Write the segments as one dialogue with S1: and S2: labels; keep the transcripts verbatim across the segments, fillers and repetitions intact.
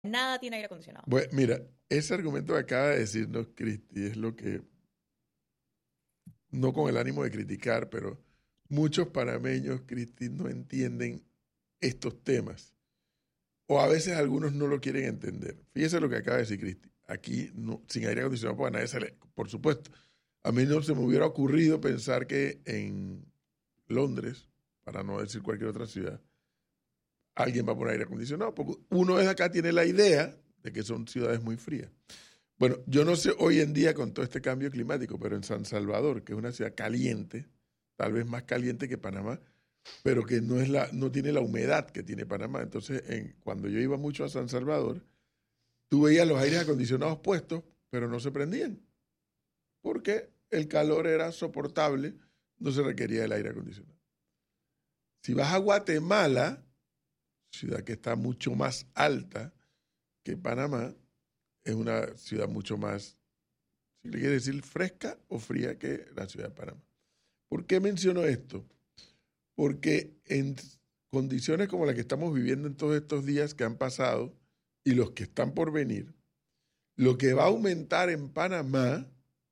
S1: nada tiene aire acondicionado.
S2: Bueno, mira, ese argumento que acaba de decirnos Cristi es lo que, no con el ánimo de criticar, pero muchos panameños, Cristi, no entienden estos temas. O a veces algunos no lo quieren entender. Fíjese lo que acaba de decir Cristi. Aquí, no, sin aire acondicionado, pues a nadie sale, por supuesto. A mí no se me hubiera ocurrido pensar que en Londres, para no decir cualquier otra ciudad, alguien va a poner aire acondicionado, porque uno desde acá tiene la idea de que son ciudades muy frías. Bueno, yo no sé hoy en día con todo este cambio climático, pero en San Salvador, que es una ciudad caliente, tal vez más caliente que Panamá, pero que no, es la, no tiene la humedad que tiene Panamá. Entonces, en, cuando yo iba mucho a San Salvador, tú veías los aires acondicionados puestos, pero no se prendían, porque el calor era soportable, no se requería el aire acondicionado. Si vas a Guatemala, ciudad que está mucho más alta que Panamá, es una ciudad mucho más, si le quiere decir, fresca o fría que la ciudad de Panamá. ¿Por qué menciono esto? Porque en condiciones como las que estamos viviendo en todos estos días que han pasado y los que están por venir, lo que va a aumentar en Panamá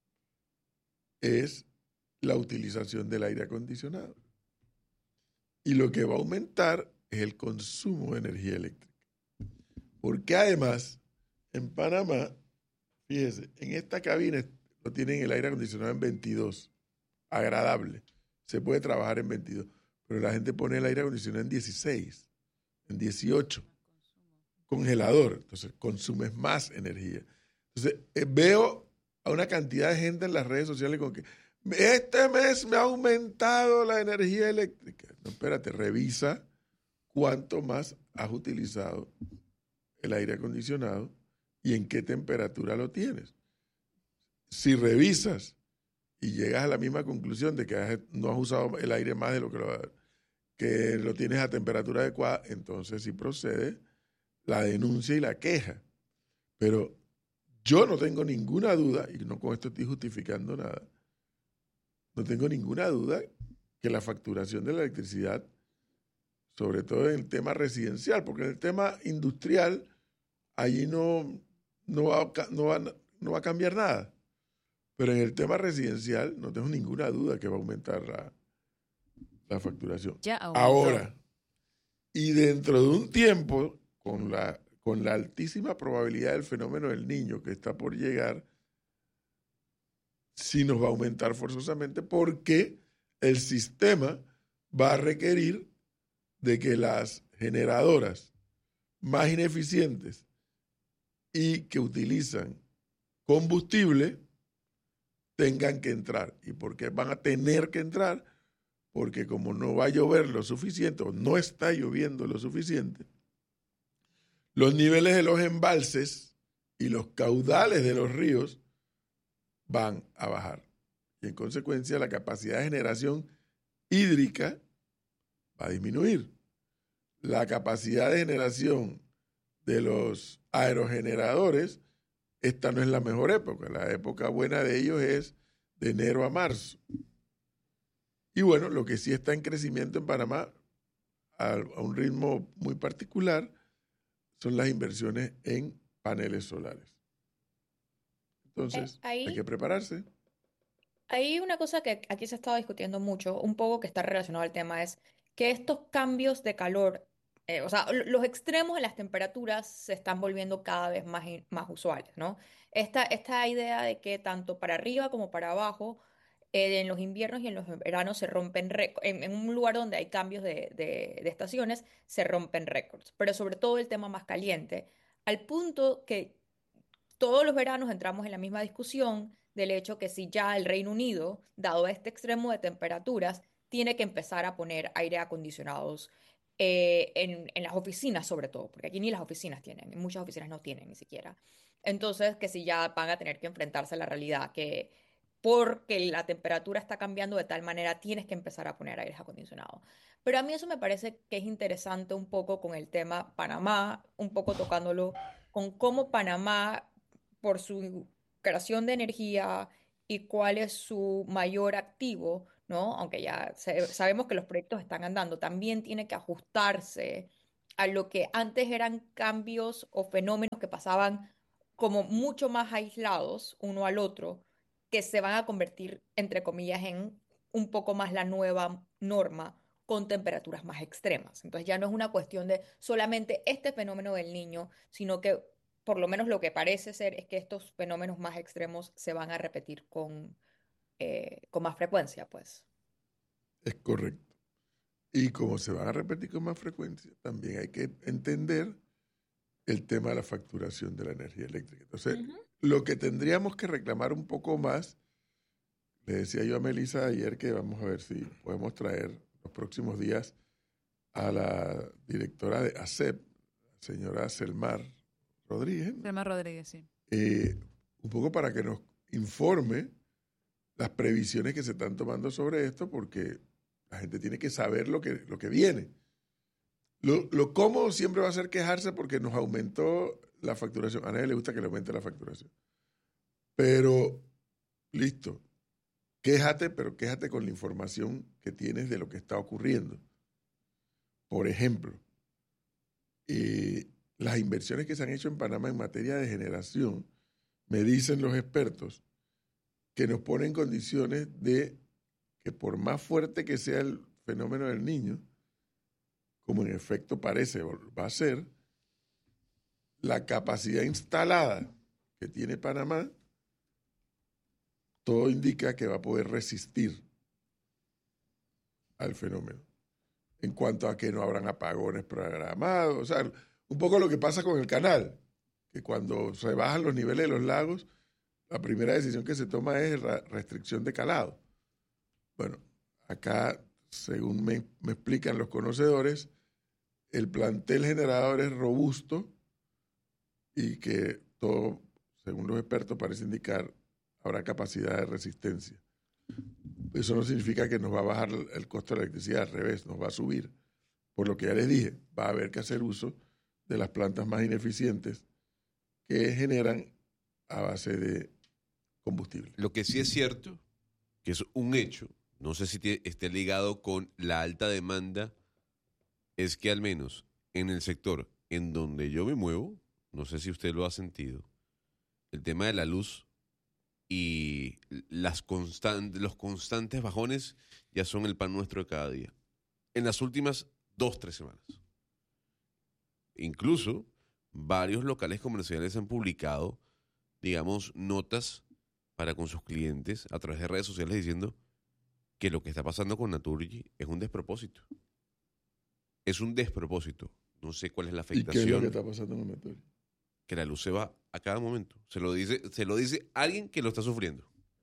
S2: es la utilización del aire acondicionado. Y lo que va a aumentar es el consumo de energía eléctrica. Porque además, en Panamá, fíjese, en esta cabina lo tienen el aire acondicionado en veintidós, agradable. Se puede trabajar en veintidós, pero la gente pone el aire acondicionado en dieciséis, en dieciocho, congelador. Entonces, consumes más energía. Entonces, eh, veo a una cantidad de gente en las redes sociales con que este mes me ha aumentado la energía eléctrica. No, espérate, revisa cuánto más has utilizado el aire acondicionado y en qué temperatura lo tienes. Si revisas y llegas a la misma conclusión de que has, no has usado el aire más de lo que lo, que lo tienes a temperatura adecuada, entonces sí procede la denuncia y la queja. Pero yo no tengo ninguna duda, y no con esto estoy justificando nada, no tengo ninguna duda que la facturación de la electricidad, sobre todo en el tema residencial, porque en el tema industrial, allí no, no, va, no, va, no va a cambiar nada. Pero en el tema residencial no tengo ninguna duda que va a aumentar la, la facturación.
S1: Ya aumentó.
S2: Ahora, y dentro de un tiempo, con la, con la altísima probabilidad del fenómeno del niño que está por llegar, sí nos va a aumentar forzosamente porque el sistema va a requerir de que las generadoras más ineficientes y que utilizan combustible tengan que entrar. ¿Y por qué van a tener que entrar? Porque como no va a llover lo suficiente o no está lloviendo lo suficiente, los niveles de los embalses y los caudales de los ríos van a bajar. Y en consecuencia la capacidad de generación hídrica va a disminuir. La capacidad de generación de los aerogeneradores, esta no es la mejor época. La época buena de ellos es de enero a marzo. Y bueno, lo que sí está en crecimiento en Panamá a, a un ritmo muy particular son las inversiones en paneles solares.
S1: Eh,
S2: Entonces, hay que
S1: ahí
S2: prepararse.
S1: Hay una cosa que aquí se ha estado discutiendo mucho, un poco que está relacionado al tema, es que estos cambios de calor, eh, o sea, l- los extremos en las temperaturas se están volviendo cada vez más, in- más usuales, ¿no? Esta, esta idea de que tanto para arriba como para abajo, eh, en los inviernos y en los veranos se rompen, rec- en, en un lugar donde hay cambios de, de de estaciones, se rompen récords, pero sobre todo el tema más caliente, al punto que todos los veranos entramos en la misma discusión del hecho que si ya el Reino Unido, dado este extremo de temperaturas, tiene que empezar a poner aire acondicionados eh, en, en las oficinas sobre todo, porque aquí ni las oficinas tienen, muchas oficinas no tienen ni siquiera. Entonces, que si ya van a tener que enfrentarse a la realidad que porque la temperatura está cambiando de tal manera, tienes que empezar a poner aires acondicionados. Pero a mí eso me parece que es interesante un poco con el tema Panamá, un poco tocándolo con cómo Panamá por su creación de energía y cuál es su mayor activo, ¿no? Aunque ya se- sabemos que los proyectos están andando, también tiene que ajustarse a lo que antes eran cambios o fenómenos que pasaban como mucho más aislados uno al otro, que se van a convertir, entre comillas, en un poco más la nueva norma con temperaturas más extremas. Entonces ya no es una cuestión de solamente este fenómeno del niño, sino que por lo menos lo que parece ser es que estos fenómenos más extremos se van a repetir con, eh, con más frecuencia, pues.
S2: Es correcto. Y como se van a repetir con más frecuencia, también hay que entender el tema de la facturación de la energía eléctrica. Entonces,
S1: Ujú.
S2: lo que tendríamos que reclamar un poco más, le decía yo a Melissa ayer que vamos a ver si podemos traer los próximos días a la directora de ASEP, señora Selmar Rodríguez, ¿no?
S3: Selma Rodríguez, sí.
S2: Eh, un poco para que nos informe las previsiones que se están tomando sobre esto, porque la gente tiene que saber lo que, lo que viene. Lo, lo cómodo siempre va a ser quejarse porque nos aumentó la facturación. A nadie le gusta que le aumente la facturación. Pero, listo, quéjate, pero quéjate con la información que tienes de lo que está ocurriendo. Por ejemplo, eh, las inversiones que se han hecho en Panamá en materia de generación, me dicen los expertos, que nos pone en condiciones de que por más fuerte que sea el fenómeno del niño, como en efecto parece va a ser, la capacidad instalada que tiene Panamá, todo indica que va a poder resistir al fenómeno. En cuanto a que no habrán apagones programados, o sea, un poco lo que pasa con el canal, que cuando se bajan los niveles de los lagos, la primera decisión que se toma es la restricción de calado. Bueno, acá, según me, me explican los conocedores, el plantel generador es robusto y que todo, según los expertos, parece indicar habrá capacidad de resistencia. Eso no significa que nos va a bajar el costo de la electricidad, al revés, nos va a subir. Por lo que ya les dije, va a haber que hacer uso de las plantas más ineficientes que generan a base de combustible.
S4: Lo que sí es cierto, que es un hecho, no sé si te- esté ligado con la alta demanda, es que al menos en el sector en donde yo me muevo, no sé si usted lo ha sentido, el tema de la luz y las constan- los constantes bajones ya son el pan nuestro de cada día. En las últimas dos, tres semanas. Incluso varios locales comerciales han publicado, digamos, notas para con sus clientes a través de redes sociales diciendo que lo que está pasando con Naturgy es un despropósito. Es un despropósito. No sé cuál es la
S2: ¿Y qué es lo que
S4: afectación,
S2: está pasando en el motor?
S4: que la luz se va a cada momento. Se lo dice, se lo dice alguien que lo está sufriendo.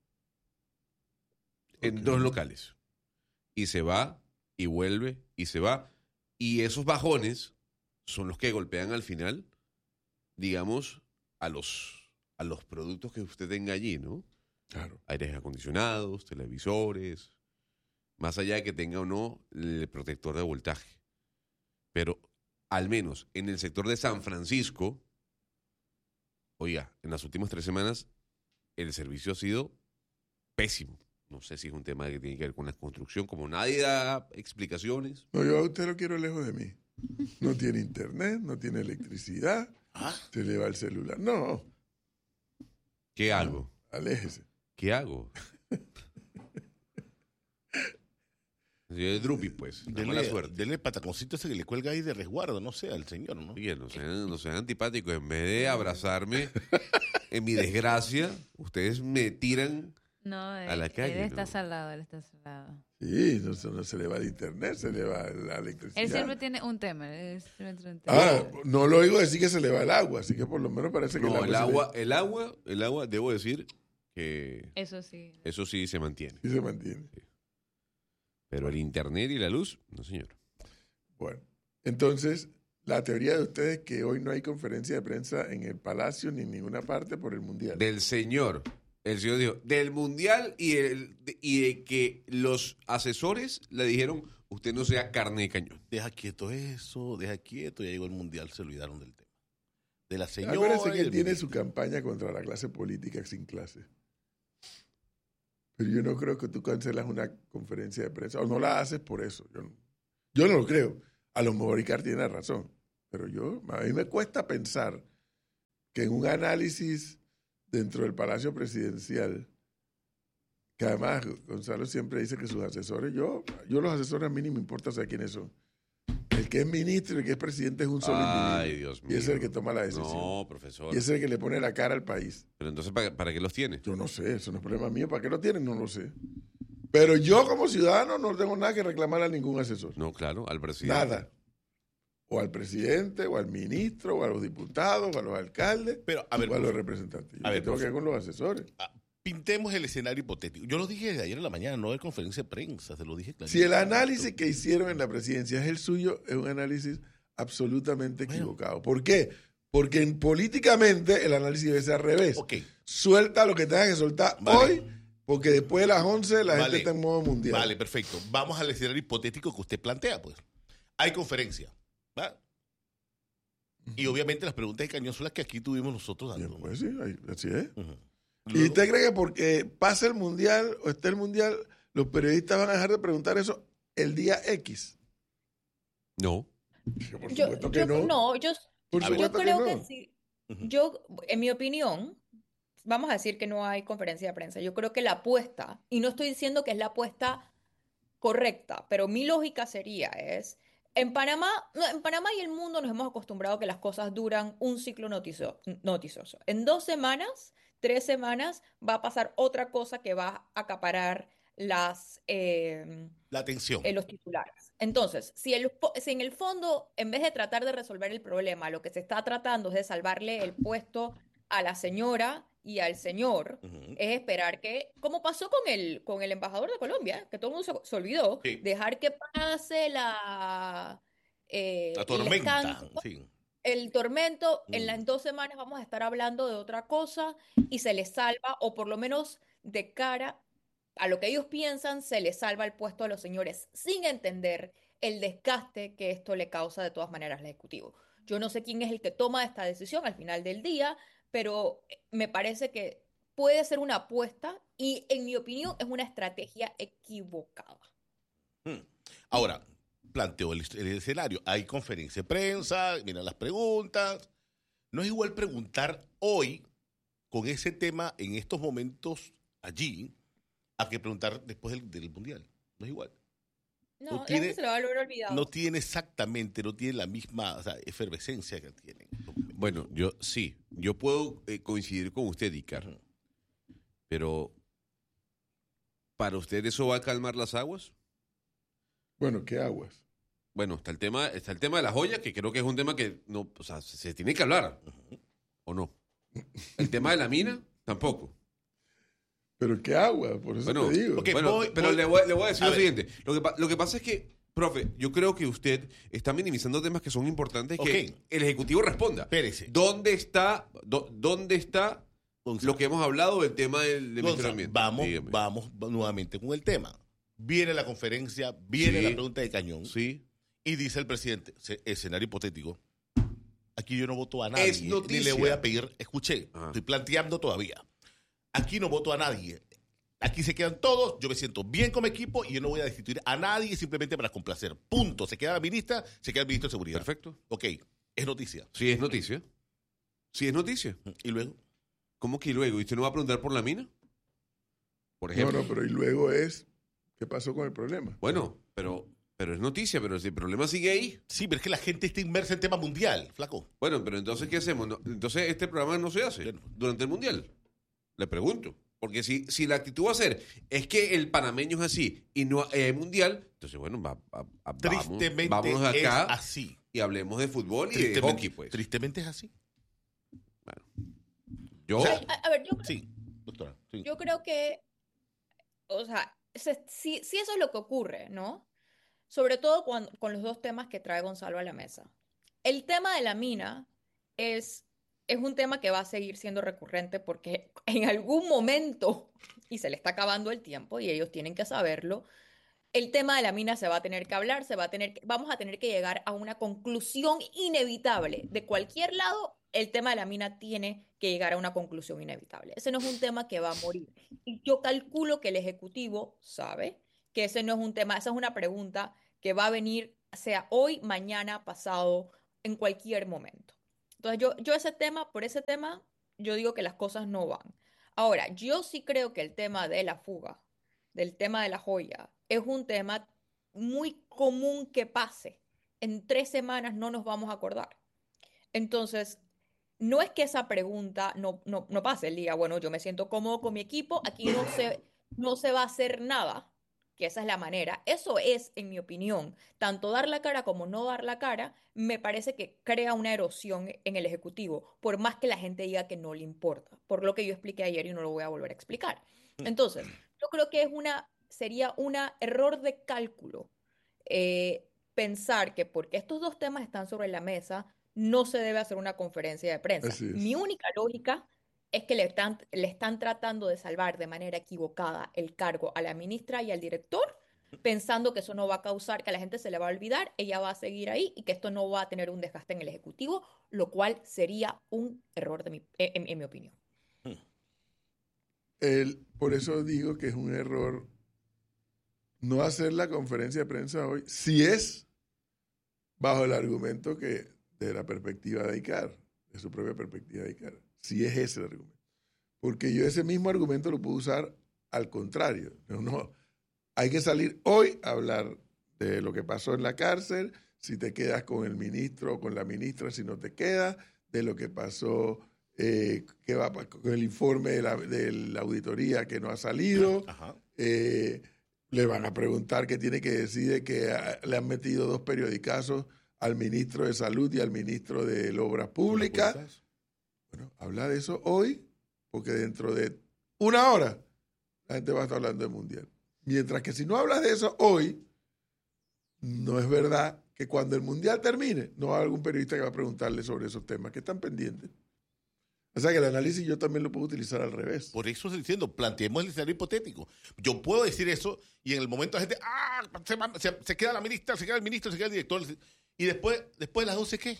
S4: En
S2: Ok.
S4: dos locales. Y se va, y vuelve, y se va. Y esos bajones son los que golpean al final, digamos, a los, a los productos que usted tenga allí, ¿no?
S2: Claro.
S4: Aires acondicionados, televisores, más allá de que tenga o no el protector de voltaje. Pero al menos en el sector de San Francisco, oiga, en las últimas tres semanas el servicio ha sido pésimo. No sé si es un tema que tiene que ver con la construcción, como nadie da explicaciones.
S2: No, yo a usted lo quiero lejos de mí. No tiene internet, no tiene electricidad,
S5: ¿Ah?
S2: se le va el celular. No,
S4: ¿Qué hago?
S2: aléjese.
S4: ¿Qué hago? Yo de Drupi, pues. La mala
S5: Dele,
S4: suerte.
S5: dele pataconcito ese que le cuelga ahí de resguardo, no sé, al señor, ¿no?
S4: Oye, no sean, no sean antipáticos. En vez de abrazarme en mi desgracia, ustedes me tiran.
S3: No,
S4: A la
S3: él-
S4: calle,
S3: él está
S4: ¿no?
S3: salado, él está salado.
S2: Sí, no, se- no se le va el internet, se le va la electricidad.
S3: Él siempre tiene un tema. Él siempre tiene un tema.
S2: Ah, no lo oigo decir que se le va el agua, así que por lo menos parece que
S4: No, el
S2: se le-
S4: agua, el agua, el agua, debo decir que
S3: Eso sí.
S4: eso sí se mantiene.
S2: sí se mantiene.
S4: Pero el internet y la luz, no señor.
S2: Bueno, entonces, la teoría de ustedes es que hoy no hay conferencia de prensa en el Palacio ni en ninguna parte por el Mundial.
S4: Del señor. El señor dijo, del mundial y, el, y de que los asesores le dijeron, usted no sea carne de cañón.
S5: Deja quieto eso, deja quieto, ya llegó el mundial, se olvidaron del tema. De la señora.
S2: Acuérdense que
S5: y
S2: él
S5: el
S2: tiene
S5: ministro.
S2: su campaña contra la clase política sin clase. Pero yo no creo que tú cancelas una conferencia de prensa, o no la haces por eso. Yo no, yo no lo creo. A lo mejor Icar tiene razón. Pero yo, a mí me cuesta pensar que en un análisis dentro del Palacio Presidencial, que además Gonzalo siempre dice que sus asesores, yo, yo los asesores a mí ni me importa saber quiénes son. El que es ministro y el que es presidente es un solo
S4: Ay,
S2: individuo.
S4: Dios mío.
S2: Y ese es el que toma la decisión.
S4: No, profesor.
S2: Y ese es el que le pone la cara al país.
S4: Pero entonces, ¿para, para qué los tiene?
S2: Yo no sé, eso no es problema mío. ¿Para qué lo tienen? No lo sé. Pero yo como ciudadano no tengo nada que reclamar a ningún asesor.
S4: No, claro, al presidente.
S2: Nada. O al presidente, o al ministro, o a los diputados, o a los alcaldes,
S5: Pero, a ver,
S2: o a los
S5: profe,
S2: representantes. Yo
S5: a
S2: qué
S5: ver,
S2: tengo que
S5: profe.
S2: ver con los asesores.
S5: ah, pintemos el escenario hipotético. Yo lo dije desde ayer en la mañana, no de conferencia de prensa, se lo dije clarito.
S2: Si el análisis que hicieron en la presidencia es el suyo, es un análisis absolutamente
S5: Bueno.
S2: equivocado. ¿Por qué? Porque en- políticamente el análisis debe ser al revés.
S5: Ok,
S2: Suelta lo que tengas que soltar
S5: Vale.
S2: hoy, porque después de las once la
S5: Vale.
S2: gente está en modo mundial.
S5: vale, perfecto. Vamos al escenario hipotético que usted plantea, pues. Hay conferencia, ¿va? Y obviamente las preguntas de cañón son las que aquí tuvimos nosotros
S2: Ya,
S5: dando.
S2: pues sí, ahí- así es.
S5: Ujú.
S2: ¿Y
S5: Luego-
S2: usted cree que porque pasa el mundial o esté el mundial, los periodistas van a dejar de preguntar eso el día X?
S4: No.
S2: Por
S1: Yo,
S2: supuesto que
S1: yo-
S2: no.
S1: no, yo,
S2: Por
S5: A ver.
S1: yo
S2: supuesto
S1: creo
S2: que
S1: que
S2: no.
S1: sí.
S5: Ujú.
S1: Yo, en mi opinión, vamos a decir que no hay conferencia de prensa. Yo creo que la apuesta, y no estoy diciendo que es la apuesta correcta, pero mi lógica sería es, en Panamá, no, en Panamá y el mundo nos hemos acostumbrado a que las cosas duran un ciclo noticio- noticioso. En dos semanas, tres semanas, va a pasar otra cosa que va a acaparar las, eh,
S5: La atención.
S1: eh, los titulares. Entonces, si, el, fo- si en el fondo, en vez de tratar de resolver el problema, lo que se está tratando es de salvarle el puesto a la señora y al señor,
S5: Ujú.
S1: es esperar que, como pasó con el, con el embajador de Colombia, que todo el mundo se, se olvidó,
S5: Sí.
S1: dejar que pase la, eh,
S5: La
S1: el
S5: tormenta.
S1: escándalo,
S5: Sí.
S1: el tormento, en, la-
S5: Mm.
S1: en dos semanas vamos a estar hablando de otra cosa y se les salva, o por lo menos de cara a lo que ellos piensan, se les salva el puesto a los señores, sin entender el desgaste que esto le causa de todas maneras al Ejecutivo. Yo no sé quién es el que toma esta decisión al final del día, pero me parece que puede ser una apuesta y, en mi opinión, es una estrategia equivocada.
S5: Mm. Ahora, planteo el, el escenario. Hay conferencia de prensa, miran las preguntas. No es igual preguntar hoy con ese tema en estos momentos allí a que preguntar después del, del Mundial. No es igual.
S1: No,
S5: No
S1: la
S5: tiene-
S1: gente se lo va a haber olvidado.
S5: No tiene exactamente, no tiene la misma o sea, efervescencia que tienen.
S4: Bueno, yo sí. Yo puedo eh, coincidir con usted, Icar.
S5: Ujú.
S4: Pero, ¿para usted eso va a calmar las aguas?
S2: Bueno, ¿qué aguas?
S4: Bueno, está el tema, está el tema de la joya, que creo que es un tema que no, o sea, se, se tiene que hablar. ¿O no? El tema de la mina, tampoco.
S2: ¿Pero qué aguas? Por eso
S4: Bueno,
S2: te digo.
S5: ok.
S4: Bueno,
S5: voy-
S4: pero
S5: voy-
S4: le, voy, le voy a decir
S5: A
S4: lo
S5: ver.
S4: siguiente. Lo que, pa- lo que pasa es que, profe, yo creo que usted está minimizando temas que son importantes que
S5: Ok.
S4: el Ejecutivo responda.
S5: Espérese.
S4: ¿Dónde está, do- dónde está
S5: Gonzalo,
S4: lo que hemos hablado del tema del, del
S5: Gonzalo,
S4: Ministerio de Ambiente?
S5: vamos,
S4: Dígame.
S5: vamos nuevamente con el tema. Viene la conferencia, viene
S4: Sí.
S5: la pregunta de cañón
S4: Sí.
S5: y dice el presidente, se- escenario hipotético, aquí yo no voto a nadie,
S4: Es noticia.
S5: ni le voy a pedir, escuché,
S4: Ajá.
S5: estoy planteando todavía, aquí no voto a nadie, aquí se quedan todos, yo me siento bien como equipo y yo no voy a destituir a nadie simplemente para complacer, punto, se queda la ministra, se queda el ministro de Seguridad.
S4: Perfecto.
S5: Ok, es noticia.
S4: Sí, es noticia. Sí, es noticia.
S5: Y luego,
S4: ¿Cómo que luego? ¿Y usted no va a preguntar por la mina? Por
S2: No,
S4: ejemplo.
S2: no, pero y luego es, ¿qué pasó con el problema?
S4: Bueno, pero, pero es noticia, pero si el problema sigue ahí.
S5: sí, pero es que la gente está inmersa en tema mundial, flaco.
S4: Bueno, pero entonces, ¿qué hacemos? No- entonces, este programa no se hace
S5: Bueno.
S4: durante el Mundial. Le pregunto. Porque si, si la actitud va a ser, es que el panameño es así y no hay Mundial, entonces, bueno, va, va- va- vamos,
S5: Tristemente
S4: vámonos
S5: es
S4: acá
S5: así.
S4: y hablemos de fútbol y de
S5: Tristemente,
S4: hockey, pues.
S5: tristemente es así.
S4: Yo,
S5: O sea,
S1: A, a ver, yo
S5: Sí, doctora. sí.
S1: Yo creo que, o sea, se- si, si eso es lo que ocurre, ¿no? Sobre todo cuando, con los dos temas que trae Gonzalo a la mesa. El tema de la mina es, es un tema que va a seguir siendo recurrente porque en algún momento, y se le está acabando el tiempo y ellos tienen que saberlo, el tema de la mina se va a tener que hablar, se va a tener que- vamos a tener que llegar a una conclusión inevitable. De cualquier lado, el tema de la mina tiene que llegar a una conclusión inevitable. Ese no es un tema que va a morir. Y yo calculo que el Ejecutivo sabe que ese no es un tema, esa es una pregunta que va a venir, sea hoy, mañana, pasado, en cualquier momento. Entonces yo, yo ese tema, por ese tema, yo digo que las cosas no van. Ahora, yo sí creo que el tema de la fuga, del tema de la joya, es un tema muy común que pase. En tres semanas no nos vamos a acordar. Entonces, no es que esa pregunta no, no, no pase el día, bueno, yo me siento cómodo con mi equipo, aquí no se, no se va a hacer nada, que esa es la manera. Eso es, en mi opinión, tanto dar la cara como no dar la cara, me parece que crea una erosión en el Ejecutivo, por más que la gente diga que no le importa, por lo que yo expliqué ayer y no lo voy a volver a explicar. Entonces, yo creo que es una, sería un error de cálculo eh, pensar que porque estos dos temas están sobre la mesa, no se debe hacer una conferencia de prensa.
S2: Así
S1: Mi
S2: es.
S1: única lógica es que le están, le están tratando de salvar de manera equivocada el cargo a la ministra y al director, pensando que eso no va a causar que a la gente se le va a olvidar, ella va a seguir ahí y que esto no va a tener un desgaste en el Ejecutivo, lo cual sería un error de mi, en, en mi opinión.
S2: El, por eso digo que es un error no hacer la conferencia de prensa hoy, si es bajo el argumento que de la perspectiva de ICAR, de su propia perspectiva de ICAR, si es ese el argumento. Porque yo ese mismo argumento lo puedo usar al contrario. No, no, hay que salir hoy a hablar de lo que pasó en la cárcel, si te quedas con el ministro o con la ministra, si no te quedas, de lo que pasó, eh, que va con el informe de la, de la auditoría que no ha salido.
S5: Ajá.
S2: Eh, le van a preguntar qué tiene que decir de que a, le han metido dos periodicazos al ministro de Salud y al ministro de Obras Públicas. Bueno, habla de eso hoy, porque dentro de una hora la gente va a estar hablando del Mundial. Mientras que si no hablas de eso hoy, no es verdad que cuando el Mundial termine, no va a haber algún periodista que va a preguntarle sobre esos temas que están pendientes. O sea que el análisis yo también lo puedo utilizar al revés.
S5: Por eso estoy diciendo, planteemos el escenario hipotético. Yo puedo decir eso y en el momento la gente, ah, se, se, se queda la ministra, se queda el ministro, se queda el director. Y después, después de las doce, ¿qué?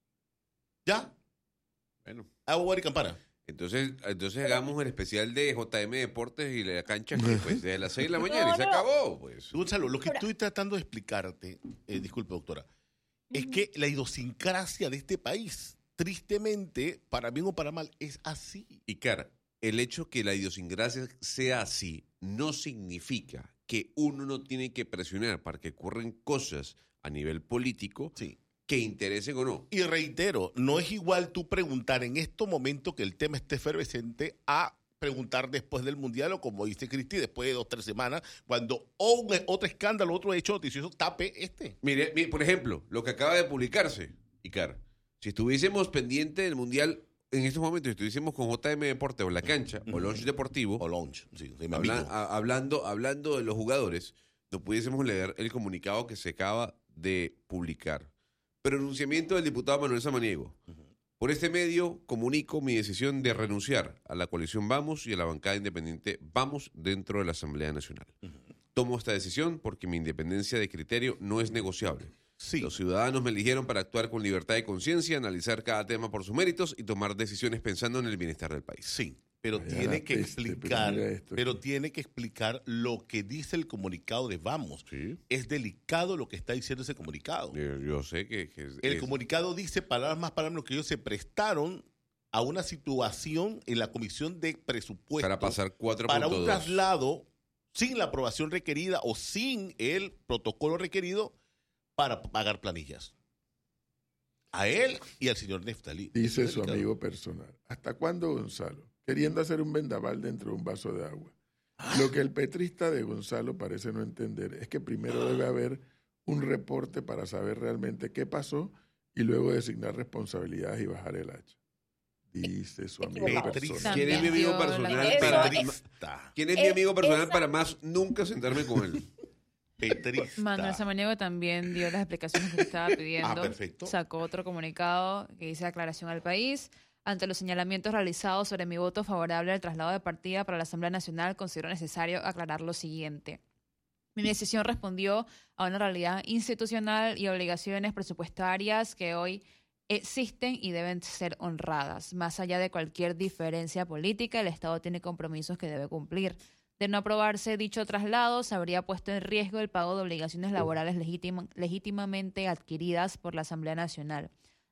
S5: ¿Ya?
S4: Bueno.
S5: Agua y campana.
S4: Entonces, entonces hagamos el especial de J M Deportes y la cancha que, pues, de las seis de la mañana
S1: No,
S4: y se
S1: no.
S4: acabó. Pues.
S5: Gonzalo, lo que
S1: Ahora-
S5: estoy tratando de explicarte, eh, disculpe doctora, es que la idiosincrasia de este país, tristemente, para bien o para mal, es así.
S4: Y cara, el hecho que la idiosincrasia sea así no significa que uno no tiene que presionar para que ocurran cosas a nivel político
S5: Sí.
S4: que interesen o no.
S5: Y reitero, no es igual tú preguntar en estos momentos que el tema esté efervescente a preguntar después del Mundial o como dice Cristi, después de dos, tres semanas, cuando o- otro escándalo, otro hecho noticioso tape este.
S4: Mire, mire, por ejemplo, lo que acaba de publicarse, Icar, si estuviésemos pendientes del Mundial en estos momentos, si estuviésemos con J M Deporte o La Cancha o Launch Deportivo,
S5: O launch, sí, sí, mi
S4: habla-
S5: amigo.
S4: a- hablando, hablando de los jugadores, no pudiésemos leer el comunicado que se acaba de publicar. Pronunciamiento del diputado Manuel Samaniego. Por este medio comunico mi decisión de renunciar a la coalición Vamos y a la bancada independiente Vamos dentro de la Asamblea Nacional. Tomo esta decisión porque mi independencia de criterio no es negociable.
S5: Sí.
S4: Los ciudadanos me eligieron para actuar con libertad de conciencia, analizar cada tema por sus méritos y tomar decisiones pensando en el bienestar del país.
S5: Sí, pero
S2: Vaya
S5: tiene
S2: la
S5: que
S2: peste, pero
S5: explicar,
S2: mira esto
S5: pero
S2: aquí.
S5: tiene que explicar lo que dice el comunicado de Vamos.
S4: Sí.
S5: Es delicado lo que está diciendo ese comunicado.
S4: Yo, yo sé que, que es,
S5: El
S4: es-
S5: comunicado dice, palabras más, palabras menos, que ellos se prestaron a una situación en la Comisión de Presupuestos
S4: para pasar cuatro
S5: para
S4: punto
S5: un
S4: dos.
S5: traslado sin la aprobación requerida o sin el protocolo requerido para pagar planillas. A él y al señor Neftali.
S2: Dice
S5: Es
S2: su
S5: delicado.
S2: amigo personal. ¿Hasta cuándo, Gonzalo? Queriendo hacer un vendaval dentro de un vaso de agua.
S5: Ah.
S2: Lo que el petrista de Gonzalo parece no entender es que primero debe haber un reporte para saber realmente qué pasó y luego designar responsabilidades y bajar el hacha. Dice su amigo
S1: Equivocado.
S2: personal.
S4: ¿Quién es mi amigo
S3: También
S4: personal
S3: dio la-
S4: para
S5: Petrista.
S4: ¿Quién es mi
S1: Eh,
S4: amigo personal
S1: esa-
S4: para más nunca sentarme con él?
S5: Petrista.
S3: Manuel Samaniego también dio las explicaciones que estaba pidiendo.
S5: Ah, perfecto.
S3: Sacó otro comunicado que dice aclaración al país. Ante los señalamientos realizados sobre mi voto favorable al traslado de partida para la Asamblea Nacional, considero necesario aclarar lo siguiente. Mi decisión respondió a una realidad institucional y obligaciones presupuestarias que hoy existen y deben ser honradas. Más allá de cualquier diferencia política, el Estado tiene compromisos que debe cumplir. De no aprobarse dicho traslado, se habría puesto en riesgo el pago de obligaciones laborales legítima- legítimamente adquiridas por la Asamblea Nacional.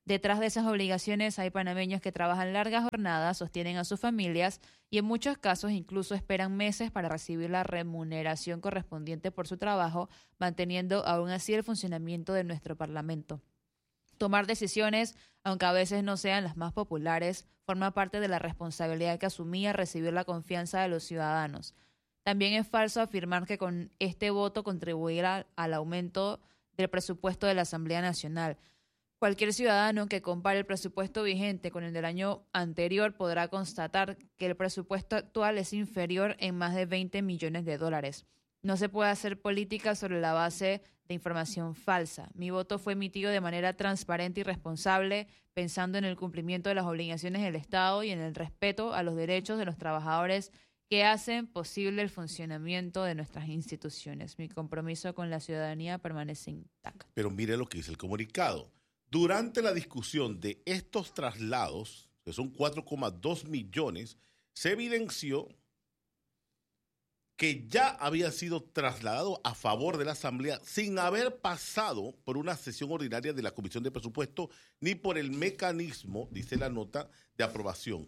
S3: Detrás de esas obligaciones hay panameños que trabajan largas jornadas, sostienen a sus familias y en muchos casos incluso esperan meses para recibir la remuneración correspondiente por su trabajo, manteniendo aún así el funcionamiento de nuestro Parlamento. Tomar decisiones, aunque a veces no sean las más populares, forma parte de la responsabilidad que asumía recibir la confianza de los ciudadanos. También es falso afirmar que con este voto contribuirá al aumento del presupuesto de la Asamblea Nacional. Cualquier ciudadano que compare el presupuesto vigente con el del año anterior podrá constatar que el presupuesto actual es inferior en más de veinte millones de dólares. No se puede hacer política sobre la base de información falsa. Mi voto fue emitido de manera transparente y responsable, pensando en el cumplimiento de las obligaciones del Estado y en el respeto a los derechos de los trabajadores que hacen posible el funcionamiento de nuestras instituciones. Mi compromiso con la ciudadanía permanece intacto.
S5: Pero mire lo que dice el comunicado. Durante la discusión de estos traslados, que son cuatro coma dos millones, se evidenció que ya había sido trasladado a favor de la Asamblea sin haber pasado por una sesión ordinaria de la Comisión de Presupuesto ni por el mecanismo, dice la nota, de aprobación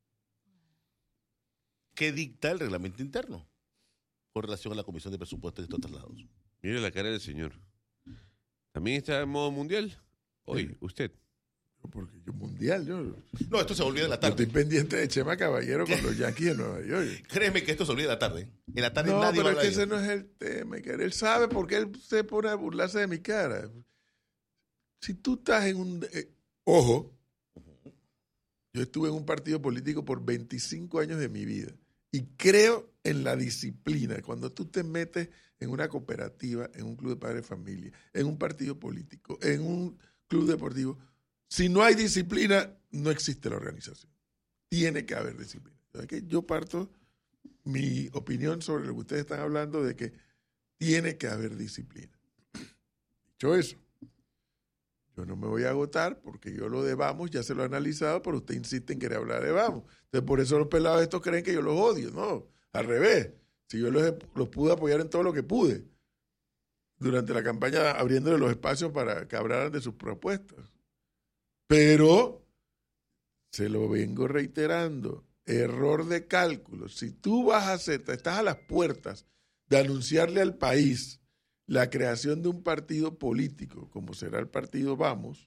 S5: que dicta el reglamento interno con relación a la Comisión de Presupuesto de estos traslados.
S4: Mire la cara del señor. ¿También está en modo mundial? Hoy,
S2: Sí.
S4: usted.
S2: Porque yo mundial, yo,
S5: No, esto se olvida en la
S2: yo
S5: tarde.
S2: estoy pendiente de Chema Caballero con los Yankees de Nueva York.
S5: Créeme que esto se olvida en la tarde. En la tarde
S2: No,
S5: nadie
S2: pero
S5: va a
S2: es
S5: hablar
S2: que
S5: de
S2: ese
S5: ello.
S2: no es el tema. Que él sabe por qué él se pone a burlarse de mi cara. Si tú estás en un... eh, ojo, yo estuve en un partido político por veinticinco años de mi vida y creo en la disciplina. Cuando tú te metes en una cooperativa, en un club de padres de familia, en un partido político, en un club deportivo, si no hay disciplina, no existe la organización. Tiene que haber disciplina. ¿Sabes qué? Yo parto mi opinión sobre lo que ustedes están hablando de que tiene que haber disciplina. Dicho eso, yo no me voy a agotar porque yo lo de Vamos ya se lo he analizado, pero usted insiste en querer hablar de Vamos. Entonces, por eso los pelados estos creen que yo los odio. No, al revés. Si yo los, los pude apoyar en todo lo que pude durante la campaña, abriéndole los espacios para que hablaran de sus propuestas. Pero, se lo vengo reiterando, error de cálculo. Si tú vas a hacer, estás a las puertas de anunciarle al país la creación de un partido político, como será el partido Vamos,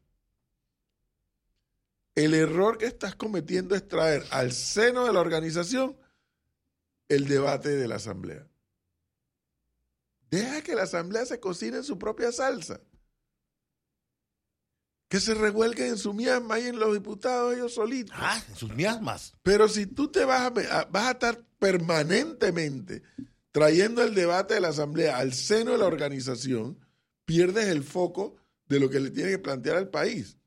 S2: el error que estás cometiendo es traer al seno de la organización el debate de la asamblea. Deja que la asamblea se cocine en su propia salsa. Que se revuelquen en su miasma y en los diputados ellos solitos.
S5: Ah, en sus miasmas.
S2: Pero si tú te vas a, vas a estar permanentemente trayendo el debate de la asamblea al seno de la organización, pierdes el foco de lo que le tiene que plantear al país.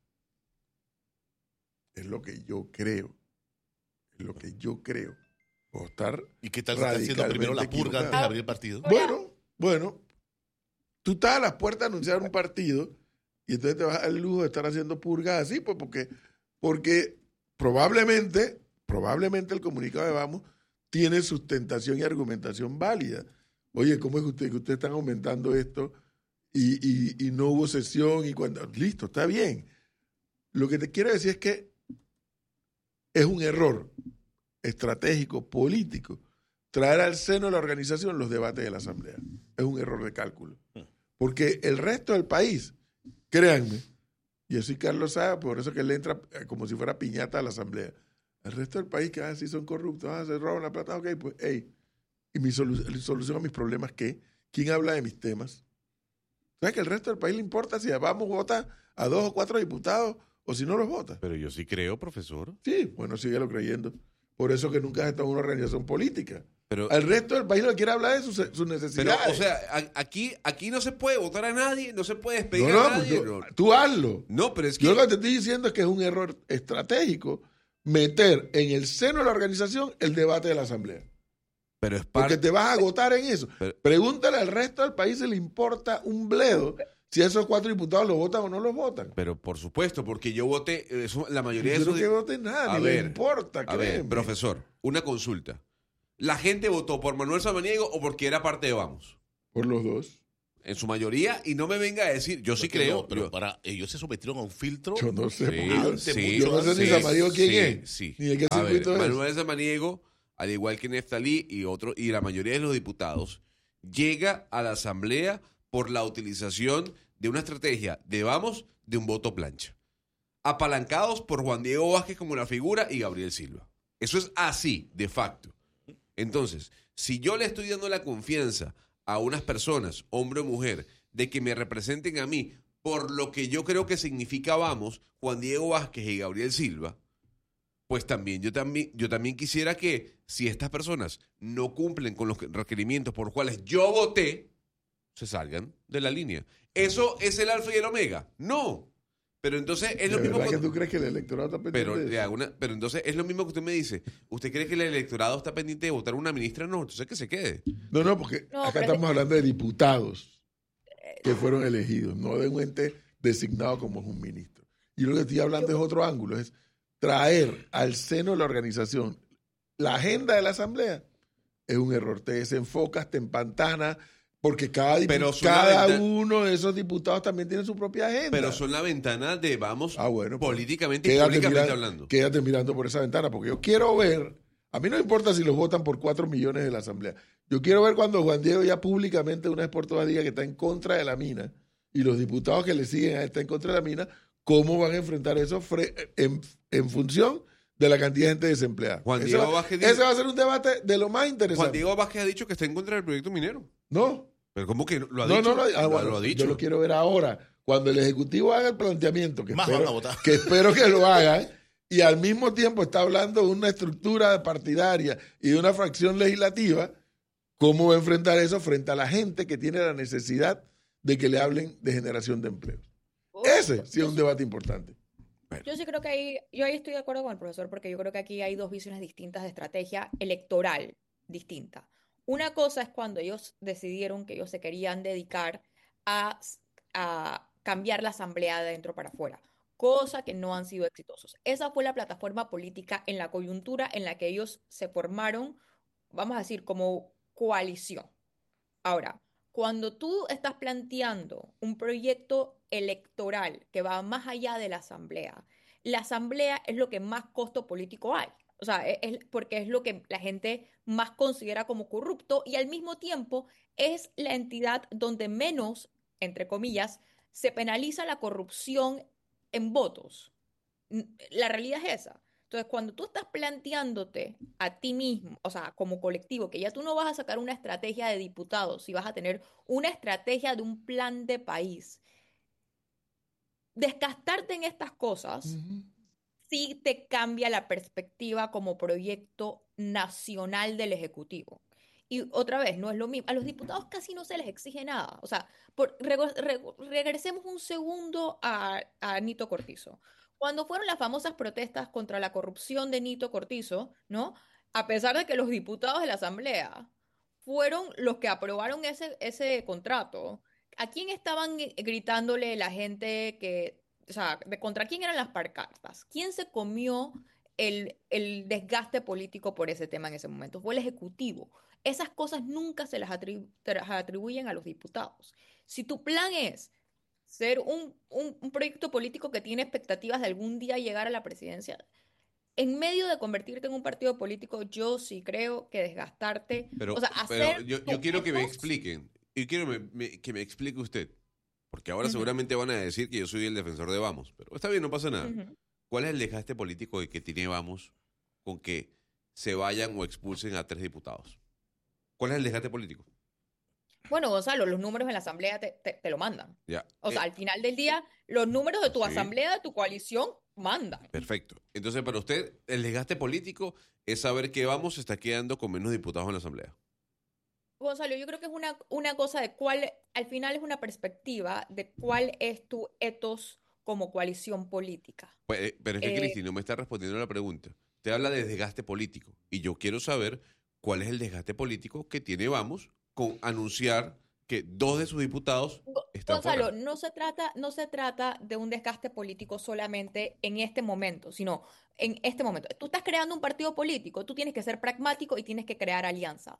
S2: Es lo que yo creo. Es lo que yo creo. Puedo estar
S5: ¿Y qué tal se está haciendo primero la
S2: radicalmente
S5: purga antes de
S2: equivocado.
S5: abrir el partido?
S2: Bueno, bueno, tú estás a las puertas de anunciar un partido y entonces te vas al lujo de estar haciendo purgas así, pues porque, porque probablemente, probablemente el comunicado de Vamos tiene sustentación y argumentación válida. Oye, ¿cómo es que ustedes que ustedes están aumentando esto y, y, y no hubo sesión? Y cuando, listo, está bien. Lo que te quiero decir es que es un error estratégico, político, traer al seno de la organización los debates de la asamblea. Es un error de cálculo. Porque el resto del país, créanme, y eso y Carlos sabe, por eso que él entra como si fuera piñata a la asamblea. El resto del país que ah, sí son corruptos, ah, se roban la plata, ok, pues, hey, y mi solu- solución a mis problemas, ¿qué? ¿Quién habla de mis temas? ¿Sabes que el resto del país le importa si Vamos vota a dos o cuatro diputados o si no los vota?
S4: Pero yo sí creo, profesor.
S2: Sí, bueno, síguelo creyendo. Por eso que nunca has estado en una organización política.
S4: Pero,
S2: Al resto del país le quiere hablar de sus, sus
S4: pero
S2: necesidades.
S4: o sea, a- aquí, aquí no se puede votar a nadie, no se puede despedir
S2: no, no,
S4: a
S2: pues
S4: nadie.
S2: yo-
S4: no.
S2: tú hazlo.
S4: No, pero es que...
S2: Yo lo que te estoy diciendo es que es un error estratégico meter en el seno de la organización el debate de la asamblea.
S4: Pero es
S2: Porque
S4: parte...
S2: te vas a agotar en eso.
S4: Pero-
S2: Pregúntale al resto del país si le importa un bledo si esos cuatro diputados los votan o no los votan.
S4: Pero por supuesto, porque yo voté, eso, la mayoría de
S2: Yo no
S4: esos...
S2: que voten nada,
S4: A
S2: ni
S4: ver,
S2: le importa,
S4: A ver,
S2: créeme.
S4: profesor, una consulta. ¿La gente votó por Manuel Samaniego o porque era parte de Vamos?
S2: Por los dos.
S4: En su mayoría, y no me venga a decir, yo sí
S5: Porque
S4: creo.
S5: no, pero
S4: yo-
S5: para ellos se sometieron a un filtro.
S2: Yo no sé.
S4: Sí,
S2: porque yo,
S4: sí,
S2: yo no sé
S4: sí,
S2: ni Samaniego quién
S4: sí,
S2: es.
S4: sí.
S2: Ni de qué
S4: A ver,
S2: circuito es.
S4: Manuel Samaniego, al igual que Neftalí y otro, y la mayoría de los diputados, llega a la Asamblea por la utilización de una estrategia de vamos, de un voto plancha. Apalancados por Juan Diego Vázquez como la figura y Gabriel Silva. Eso es así, de facto. Entonces, si yo le estoy dando la confianza a unas personas, hombre o mujer, de que me representen a mí por lo que yo creo que significa vamos, Juan Diego Vázquez y Gabriel Silva, pues también yo también, yo también quisiera que si estas personas no cumplen con los requerimientos por los cuales yo voté, se salgan de la línea. ¿Eso es el alfa y el omega? No. Pero entonces es lo
S2: ¿De
S4: mismo
S2: verdad que
S4: cuando-
S2: tú crees que el electorado está pendiente
S4: pero,
S2: de
S4: le
S2: eso?
S4: hago una- pero entonces es lo mismo que usted me dice. ¿Usted cree que el electorado está pendiente de votar una ministra? No, entonces que se quede.
S2: No, no, porque
S1: No,
S2: acá
S1: pero es
S2: estamos hablando de diputados que fueron elegidos, no de un ente designado como es un ministro. Y lo que estoy hablando es otro ángulo, es traer al seno de la organización la agenda de la asamblea. Es un error, te desenfocas, te empantanas, porque cada, dipu-
S4: Pero son
S2: cada
S4: la venta-
S2: uno de esos diputados también tiene su propia agenda.
S4: Pero son la ventana de vamos
S2: Ah, bueno, pues,
S4: políticamente y
S2: quédate,
S4: públicamente
S2: mira-
S4: hablando.
S2: quédate mirando por esa ventana, porque yo quiero ver, a mí no me importa si los votan por cuatro millones de la asamblea, yo quiero ver cuando Juan Diego ya públicamente una vez por todas diga que está en contra de la mina y los diputados que le siguen a él están en contra de la mina, cómo van a enfrentar eso fre- en, en función de la cantidad de gente desempleada.
S4: Juan
S2: ese,
S4: Diego
S2: va,
S4: Vázquez dice-
S2: ese va a ser un debate de lo más
S4: Juan
S2: interesante.
S4: Diego Vázquez ha dicho que está en contra del proyecto minero.
S2: No,
S4: Pero ¿cómo que lo ha
S2: no,
S4: dicho?
S2: no, no, ah,
S4: Lo-
S2: bueno,
S4: lo ha dicho.
S2: yo lo quiero ver ahora, cuando el Ejecutivo haga el planteamiento, que
S5: Más
S2: espero,
S5: van a votar.
S2: que espero que lo hagan, y al mismo tiempo está hablando de una estructura partidaria y de una fracción legislativa, ¿cómo va a enfrentar eso frente a la gente que tiene la necesidad de que le hablen de generación de empleo? Ese sí es un debate importante.
S1: Yo sí creo que ahí, yo ahí estoy de acuerdo con el profesor, porque yo creo que aquí hay dos visiones distintas de estrategia electoral distinta. Una cosa es cuando ellos decidieron que ellos se querían dedicar a, a cambiar la asamblea de dentro para afuera, cosa que no han sido exitosos. Esa fue la plataforma política en la coyuntura en la que ellos se formaron, vamos a decir, como coalición. Ahora, cuando tú estás planteando un proyecto electoral que va más allá de la asamblea, la asamblea es lo que más costo político hay. O sea, es, es porque es lo que la gente más considera como corrupto y al mismo tiempo es la entidad donde menos, entre comillas, se penaliza la corrupción en votos. N- La realidad es esa. Entonces, cuando tú estás planteándote a ti mismo, o sea, como colectivo, que ya tú no vas a sacar una estrategia de diputados, si vas a tener una estrategia de un plan de país, desgastarte en estas cosas sí te cambia la perspectiva como proyecto nacional del Ejecutivo. Y otra vez, no es lo mismo. A los diputados casi no se les exige nada. O sea, por, rego- rego- regresemos un segundo a, a Nito Cortizo. Cuando fueron las famosas protestas contra la corrupción de Nito Cortizo, ¿no? A pesar de que los diputados de la Asamblea fueron los que aprobaron ese, ese contrato, ¿a quién estaban gri- gritándole la gente que, o sea, de contra quién eran las pancartas? ¿Quién se comió el, el desgaste político por ese tema en ese momento? Fue el Ejecutivo. Esas cosas nunca se las atribu- te las atribuyen a los diputados. Si tu plan es ser un, un, un proyecto político que tiene expectativas de algún día llegar a la presidencia, en medio de convertirte en un partido político, yo sí creo que desgastarte,
S4: Pero,
S1: o sea,
S4: pero
S1: hacer
S4: yo,
S1: tu
S4: yo quiero que me
S1: ethos-
S4: expliquen. Y quiero me- me- que me explique usted. Porque ahora
S1: Ujú.
S4: seguramente van a decir que yo soy el defensor de Vamos. Pero está bien, no pasa nada.
S1: Ujú.
S4: ¿Cuál es el desgaste político que tiene Vamos con que se vayan o expulsen a tres diputados? ¿Cuál es el desgaste político?
S1: Bueno, Gonzalo, los números en la asamblea te, te- te lo mandan.
S4: Ya.
S1: O
S4: Eh,
S1: sea, al final del día, los números de tu
S4: Sí.
S1: asamblea, de tu coalición, mandan.
S4: Perfecto. Entonces, para usted, el desgaste político es saber que Vamos se está quedando con menos diputados en la Asamblea.
S1: Gonzalo, yo creo que es una, una cosa de cuál, al final es una perspectiva de cuál es tu ethos como coalición política.
S4: Pues, eh, pero es que,
S1: Eh,
S4: Cristi, no me está respondiendo a la pregunta. Usted habla de desgaste político. Y yo quiero saber cuál es el desgaste político que tiene Vamos con anunciar que dos de sus diputados
S1: Go-
S4: están
S1: Gonzalo,
S4: fuera.
S1: no se trata, no se trata de un desgaste político solamente en este momento, sino en este momento. Tú estás creando un partido político, tú tienes que ser pragmático y tienes que crear alianzas.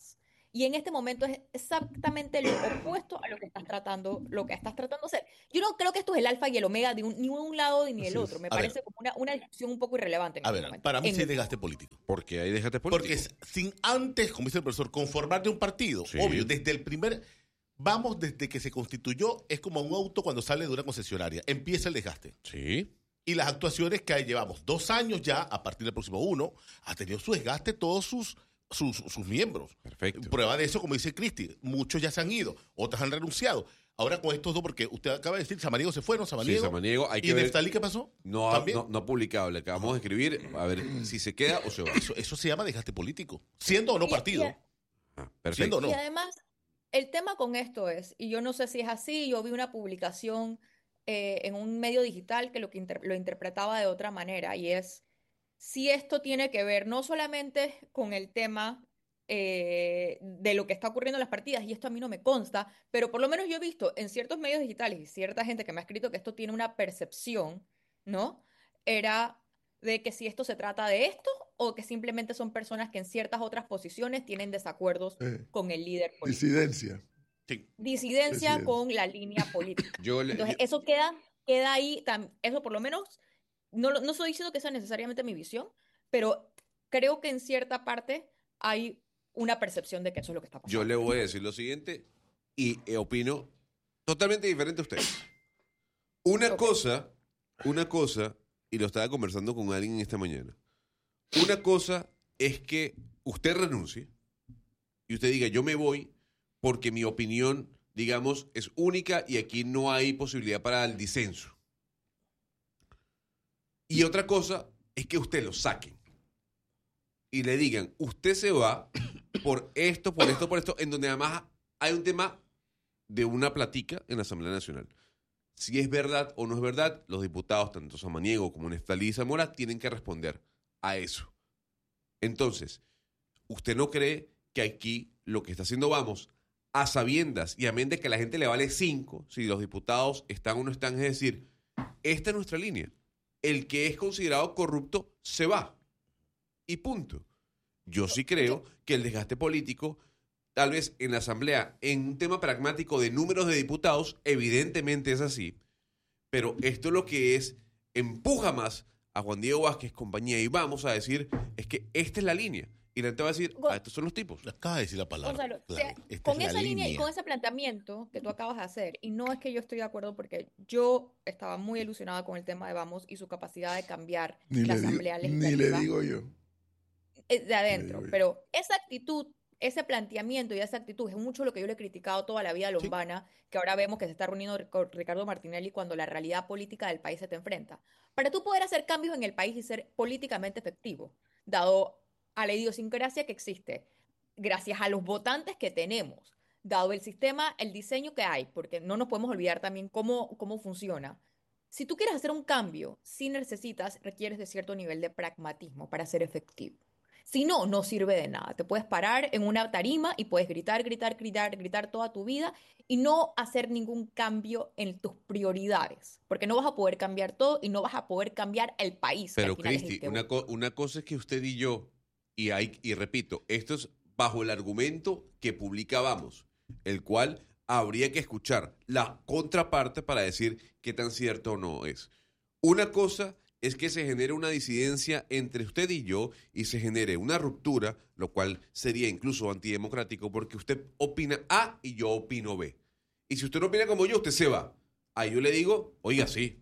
S1: Y en este momento es exactamente lo opuesto a lo que estás tratando, lo que estás tratando de hacer. Yo no creo que esto es el alfa y el omega de un, ni un lado ni
S2: Así
S1: el otro.
S2: es.
S1: Me
S5: A ver.
S1: parece como una, una discusión un poco irrelevante en
S5: A
S1: este
S5: ver,
S1: momento.
S5: para mí
S1: En
S5: sí hay
S1: este
S5: desgaste político.
S4: Porque hay déjate político.
S5: Porque es- sin antes, como dice el profesor, conformarte un partido,
S4: Sí.
S5: obvio, desde el primer, vamos desde que se constituyó, es como un auto cuando sale de una concesionaria, empieza el desgaste.
S4: Sí.
S5: Y las actuaciones que llevamos dos años ya, a partir del próximo uno, ha tenido su desgaste todos sus, sus, sus miembros.
S4: Perfecto.
S5: Prueba de eso, como dice Cristi, muchos ya se han ido, otros han renunciado. Ahora con estos dos, porque usted acaba de decir, Samaniego se fue, ¿no? Samaniego.
S4: Sí, Samaniego, hay que
S5: ¿Y
S4: ver-
S5: Neftalí qué pasó?
S4: No ha,
S5: ¿También?
S4: no, no ha publicado, le acabamos de escribir, a ver si se queda o se va.
S5: Eso, eso se llama desgaste político, siendo o no
S1: Y-
S5: partido.
S1: y-
S4: Ah,
S5: Siendo
S4: perfecto.
S5: o no.
S1: Y además, el tema con esto es, y yo no sé si es así, yo vi una publicación eh, en un medio digital que lo, que inter- lo interpretaba de otra manera, y es si esto tiene que ver no solamente con el tema eh, de lo que está ocurriendo en las partidas, y esto a mí no me consta, pero por lo menos yo he visto en ciertos medios digitales y cierta gente que me ha escrito que esto tiene una percepción, ¿no? Era de que si esto se trata de esto o que simplemente son personas que en ciertas otras posiciones tienen desacuerdos
S2: Eh,
S1: con el líder político.
S2: disidencia.
S5: Sí.
S1: Disidencia
S2: Disidencia.
S1: con la línea política.
S4: Yo le-
S1: Entonces,
S4: yo-
S1: eso queda, queda ahí, tam- eso por lo menos, no, lo- no estoy diciendo que sea necesariamente mi visión, pero creo que en cierta parte hay una percepción de que eso es lo que está pasando.
S4: Yo le voy a decir lo siguiente y eh, opino totalmente diferente a usted. Una
S1: Ok.
S4: cosa, una cosa, y lo estaba conversando con alguien esta mañana. Una cosa es que usted renuncie y usted diga, yo me voy porque mi opinión, digamos, es única y aquí no hay posibilidad para el disenso. Y otra cosa es que usted lo saquen y le digan, usted se va por esto, por esto, por esto, en donde además hay un tema de una platica en la Asamblea Nacional. Si es verdad o no es verdad, los diputados, tanto Samaniego como Neftalí y Zamora, tienen que responder a eso. Entonces, ¿usted no cree que aquí lo que está haciendo Vamos, a sabiendas y a mente de que a la gente le vale cinco, si los diputados están o no están, es decir, esta es nuestra línea. El que es considerado corrupto se va. Y punto. Yo sí creo que el desgaste político, tal vez en la Asamblea, en un tema pragmático de números de diputados, evidentemente es así. Pero esto lo que es, empuja más a Juan Diego Vázquez, compañía, y vamos a decir, es que esta es la línea. Y la gente va a decir,
S1: Go-
S4: ah, estos son los tipos.
S5: Acaba de decir la palabra.
S1: Gonzalo, o sea,
S5: clave. Esta
S1: con
S5: es la
S1: esa línea y
S5: línea.
S1: con ese planteamiento que tú acabas de hacer, y no es que yo estoy de acuerdo porque yo estaba muy ilusionada con el tema de Vamos y su capacidad de cambiar
S2: Ni
S1: la
S2: le, digo,
S1: Asamblea
S2: ni le
S1: Legislativa
S2: digo yo.
S1: eh, de adentro,
S2: digo yo.
S1: pero esa actitud, ese planteamiento y esa actitud es mucho lo que yo le he criticado toda la vida a Lombana, que ahora vemos que se está reuniendo con Ricardo Martinelli cuando la realidad política del país se te enfrenta. Para tú poder hacer cambios en el país y ser políticamente efectivo, dado a la idiosincrasia que existe, gracias a los votantes que tenemos, dado el sistema, el diseño que hay, porque no nos podemos olvidar también cómo, cómo funciona. Si tú quieres hacer un cambio, sí necesitas, requieres de cierto nivel de pragmatismo para ser efectivo. Si no, no sirve de nada. Te puedes parar en una tarima y puedes gritar, gritar, gritar, gritar toda tu vida y no hacer ningún cambio en tus prioridades, porque no vas a poder cambiar todo y no vas a poder cambiar el país. que
S4: Pero,
S1: al final es el
S4: Cristi,
S1: que
S4: una,
S1: vota.
S4: co- una cosa es que usted y yo, y, hay, y repito, esto es bajo el argumento que publica Vamos, el cual habría que escuchar la contraparte para decir qué tan cierto o no es. Una cosa es que se genere una disidencia entre usted y yo y se genere una ruptura, lo cual sería incluso antidemocrático porque usted opina A y yo opino B. Y si usted no opina como yo, usted se va. Ahí yo le digo, oiga, sí,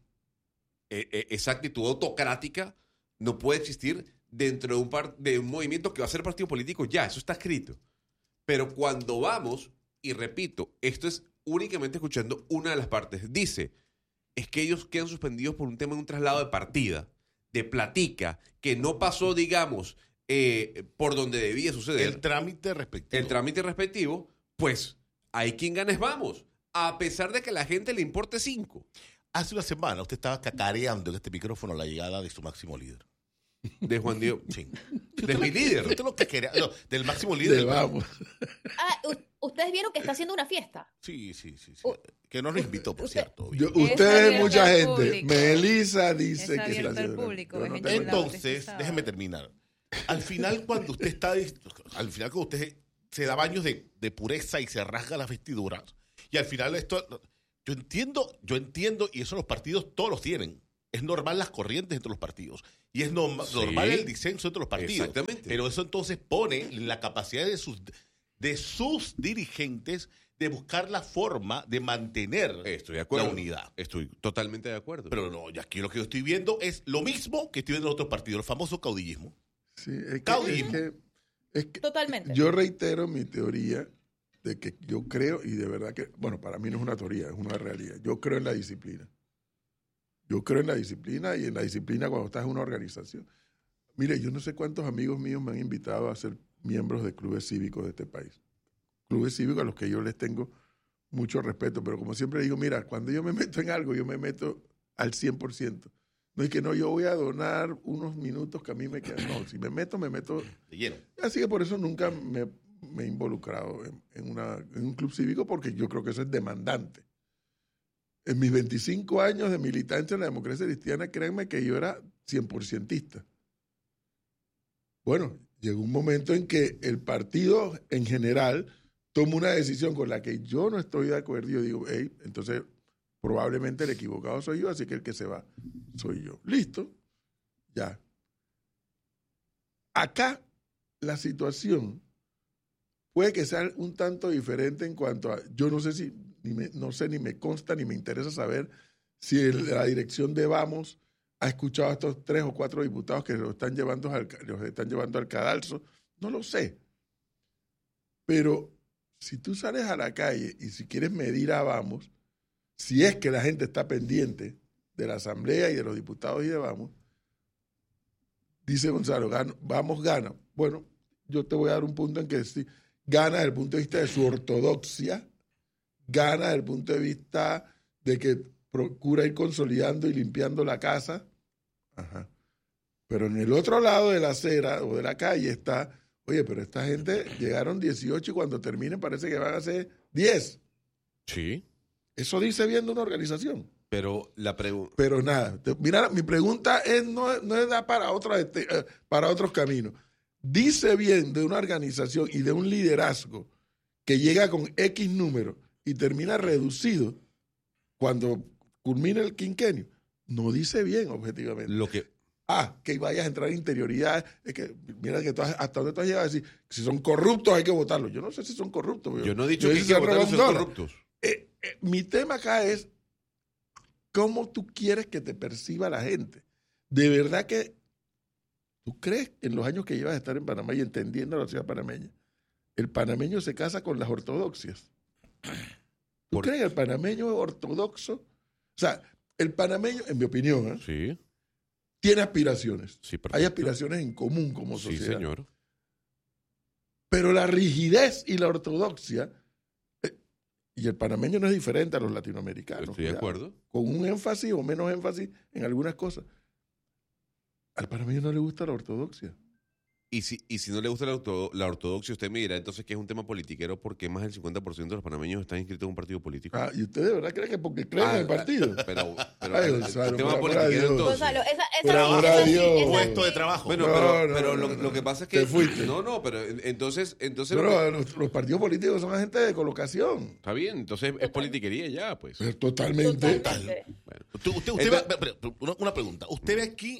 S4: e- e- esa actitud autocrática no puede existir dentro de un, par- de un movimiento que va a ser partido político ya, eso está escrito. Pero cuando vamos, y repito, esto es únicamente escuchando una de las partes, dice, es que ellos quedan suspendidos por un tema de un traslado de partida, de platica, que no pasó, digamos, eh, por donde debía suceder.
S5: El trámite respectivo.
S4: El trámite respectivo, pues ahí quien gana es Vamos, a pesar de que a la gente le importe cinco.
S5: Hace una semana usted estaba cacareando en este micrófono la llegada de su máximo líder.
S4: De Juan Diego.
S5: Sí.
S4: De mi líder.
S5: Usted lo cacarea- no, del máximo líder.
S2: Le vamos.
S1: Ah, u- ustedes vieron que está haciendo una fiesta.
S5: Sí, sí, sí. sí.
S1: U-
S5: Que no nos invitó, por
S1: usted-
S5: cierto.
S2: Yo-
S3: Eso
S2: ustedes,
S3: abierto
S2: mucha
S3: al
S2: gente.
S3: público.
S2: Melissa
S3: Es
S2: dice que está
S3: abierto al
S2: haciendo.
S3: público,
S2: Yo no
S3: es
S2: tengo
S3: en
S2: nada.
S3: la-
S5: Entonces, déjeme terminar. Al final, cuando usted está, dis- al final, cuando usted se da baños de, de pureza y se rasga las vestiduras. Y al final esto, yo entiendo, yo entiendo, y eso los partidos todos los tienen. Es normal las corrientes entre los partidos. Y es no,
S4: Sí.
S5: normal el disenso entre los partidos.
S4: Exactamente.
S5: Pero eso entonces pone la capacidad de sus, de sus dirigentes de buscar la forma de mantener
S4: Estoy de acuerdo.
S5: la unidad.
S4: Estoy totalmente de acuerdo.
S5: Pero no, y aquí lo que yo estoy viendo es lo mismo que estoy viendo en otros partidos, el famoso caudillismo.
S2: Sí, es que,
S5: Caudillismo.
S2: es que- es que
S1: Totalmente.
S2: yo reitero mi teoría de que yo creo, y de verdad que, bueno, para mí no es una teoría, es una realidad. Yo creo en la disciplina. Yo creo en la disciplina y en la disciplina cuando estás en una organización. Mire, yo no sé cuántos amigos míos me han invitado a ser miembros de clubes cívicos de este país. Clubes cívicos a los que yo les tengo mucho respeto, pero como siempre digo, mira, cuando yo me meto en algo, yo me meto al cien por ciento. No es que no, yo voy a donar unos minutos que a mí me quedan. No, si me meto, me meto.
S5: De lleno.
S2: Así que por eso nunca me, me he involucrado en, en una, en un club cívico, porque yo creo que eso es demandante. En mis veinticinco años de militancia en la democracia cristiana, créanme que yo era cien por cientista. Bueno, llegó un momento en que el partido en general toma una decisión con la que yo no estoy de acuerdo y yo digo, hey, entonces probablemente el equivocado soy yo, así que el que se va soy yo. Listo, ya. Acá la situación puede que sea un tanto diferente en cuanto a, yo no sé si, ni me, no sé ni me consta ni me interesa saber si el- la dirección de Vamos ha escuchado a estos tres o cuatro diputados que los están llevando al, los están llevando al cadalso, no lo sé. Pero si tú sales a la calle y si quieres medir a Vamos, si es que la gente está pendiente de la Asamblea y de los diputados y de Vamos, dice Gonzalo, gano, Vamos gana. Bueno, yo te voy a dar un punto en que sí, gana desde el punto de vista de su ortodoxia, gana desde el punto de vista de que procura ir consolidando y limpiando la casa. Ajá. Pero en el otro lado de la acera o de la calle está, oye, pero esta gente llegaron dieciocho y cuando terminen parece que van a ser diez.
S4: Sí,
S2: Eso dice bien de una organización.
S4: pero la pregunta...
S2: Pero nada, te- mira, mi pregunta es, no, no es da para, otra, este, eh, para otros caminos. Dice bien de una organización y de un liderazgo que llega con X número y termina reducido cuando culmina el quinquenio. No dice bien objetivamente.
S4: Lo que...
S2: Ah, que vayas a entrar en interioridad. Es que, mira, que tú has- hasta dónde tú has llegado a decir, si son corruptos hay que votarlos. Yo no sé si son corruptos. pero
S4: Yo no he dicho
S2: yo
S4: que
S2: sé si
S4: hay que
S2: han
S4: votar a
S2: robado
S4: los
S2: un dólar.
S4: corruptos.
S2: Eh, eh, mi tema acá es cómo tú quieres que te perciba la gente. De verdad que tú crees que en los años que llevas de estar en Panamá y entendiendo la ciudad panameña, el panameño se casa con las ortodoxias. ¿Tú
S4: Por-
S2: crees que el panameño es ortodoxo? O sea, el panameño, en mi opinión, ¿eh?
S4: Sí,
S2: tiene aspiraciones.
S4: sí, perfecto.
S2: Hay aspiraciones en común como
S4: Sí,
S2: sociedad.
S4: señor.
S2: Pero la rigidez y la ortodoxia, eh, y el panameño no es diferente a los latinoamericanos.
S4: Estoy de
S2: cuidado,
S4: acuerdo.
S2: con un énfasis o menos énfasis en algunas cosas. Al panameño no le gusta la ortodoxia.
S4: Y si, y si no le gusta la, orto- la ortodoxia, usted me dirá entonces que es un tema politiquero porque más del cincuenta por ciento de los panameños están inscritos en un partido político.
S2: Ah, ¿y usted de verdad cree que porque creen en el partido?
S4: Pero, pero
S2: Ay,
S4: el- el,
S2: Gonzalo,
S4: tema
S2: por amor a
S4: politiquero
S2: Dios.
S4: entonces.
S1: Gonzalo, esa, esa,
S2: Por amor a
S1: esa sí,
S2: Dios.
S1: esa
S5: Puesto de
S1: sí.
S5: trabajo.
S4: Bueno,
S2: No,
S4: pero,
S2: no,
S4: pero
S2: no,
S4: lo,
S2: no.
S4: lo que pasa es que...
S2: Te fuiste.
S4: No, no, pero entonces... entonces lo
S2: Pero
S4: que-
S2: los, los partidos políticos son agentes de colocación.
S4: está bien, entonces es politiquería ya, pues.
S2: Pero totalmente.
S1: Totalmente.
S4: Bueno.
S5: Usted, usted, usted
S4: Esta-
S5: ve- pero, pero, una, una pregunta. ¿Usted ve aquí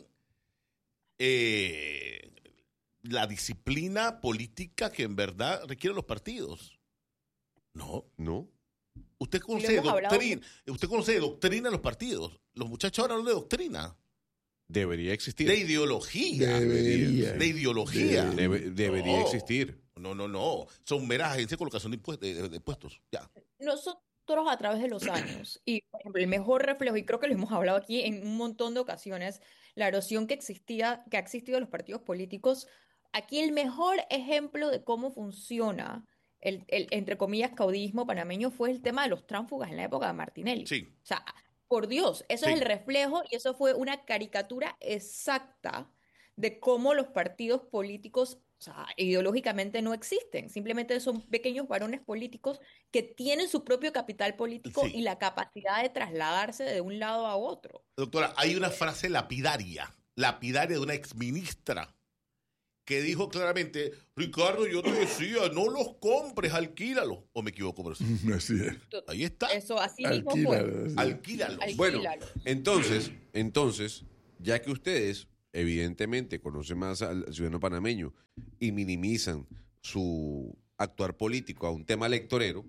S5: eh, la disciplina política que en verdad requieren los partidos? No.
S4: ¿No?
S5: Usted conoce
S1: lo
S5: de
S1: hemos hablado
S5: doctrina. Usted conoce de doctrina en los partidos. Los muchachos ahora hablan de doctrina.
S4: Debería existir.
S5: De ideología.
S2: Debería.
S5: De ideología.
S4: Debe- debería
S5: No.
S4: existir.
S5: No, no, no. Son meras agencias de colocación de impuestos. De, de impuestos. Ya.
S1: Nosotros a través de los años, y por ejemplo, el mejor reflejo, y creo que lo hemos hablado aquí en un montón de ocasiones, la erosión que existía, que ha existido de los partidos políticos, aquí el mejor ejemplo de cómo funciona el, el, entre comillas, caudillismo panameño fue el tema de los tránsfugas en la época de Martinelli.
S5: Sí.
S1: O sea, por Dios, eso
S5: Sí.
S1: es el reflejo y eso fue una caricatura exacta de cómo los partidos políticos, o sea, ideológicamente no existen. Simplemente son pequeños varones políticos que tienen su propio capital político
S5: Sí.
S1: y la capacidad de trasladarse de un lado a otro.
S5: Doctora, hay una frase lapidaria. Lapidaria de una exministra que dijo claramente, Ricardo, yo te decía, no los compres, alquílalos. ¿O me equivoco, profesor?
S2: Así es.
S5: Ahí está.
S1: Eso así mismo fue.
S2: Alquílalo, así es.
S5: Alquílalos.
S1: Alquí-
S4: Bueno,
S1: Alquílalo.
S4: entonces, entonces, ya que ustedes evidentemente conocen más al ciudadano panameño y minimizan su actuar político a un tema electorero,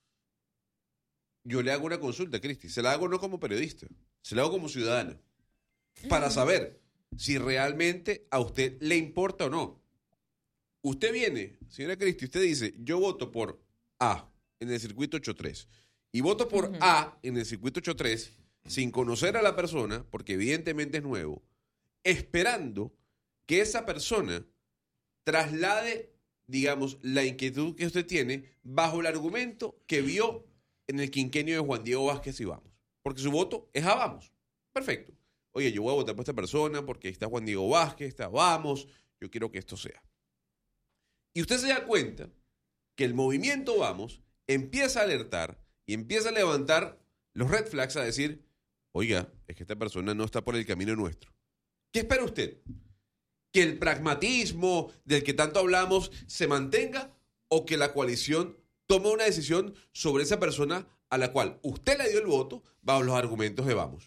S4: yo le hago una consulta, Cristi. Se la hago no como periodista, se la hago como ciudadana, para saber si realmente a usted le importa o no. Usted viene, señora Cristi, usted dice, yo voto por A en el circuito ochenta y tres y voto por
S1: Ujú.
S4: A en el circuito ochenta y tres sin conocer a la persona, porque evidentemente es nuevo, esperando que esa persona traslade, digamos, la inquietud que usted tiene bajo el argumento que vio en el quinquenio de Juan Diego Vázquez y Vamos. Porque su voto es a Vamos. Perfecto. Oye, yo voy a votar por esta persona porque ahí está Juan Diego Vázquez, está Vamos, yo quiero que esto sea. Y usted se da cuenta que el movimiento Vamos empieza a alertar y empieza a levantar los red flags a decir, oiga, es que esta persona no está por el camino nuestro. ¿Qué espera usted? ¿Que el pragmatismo del que tanto hablamos se mantenga o que la coalición tome una decisión sobre esa persona a la cual usted le dio el voto bajo los argumentos de Vamos?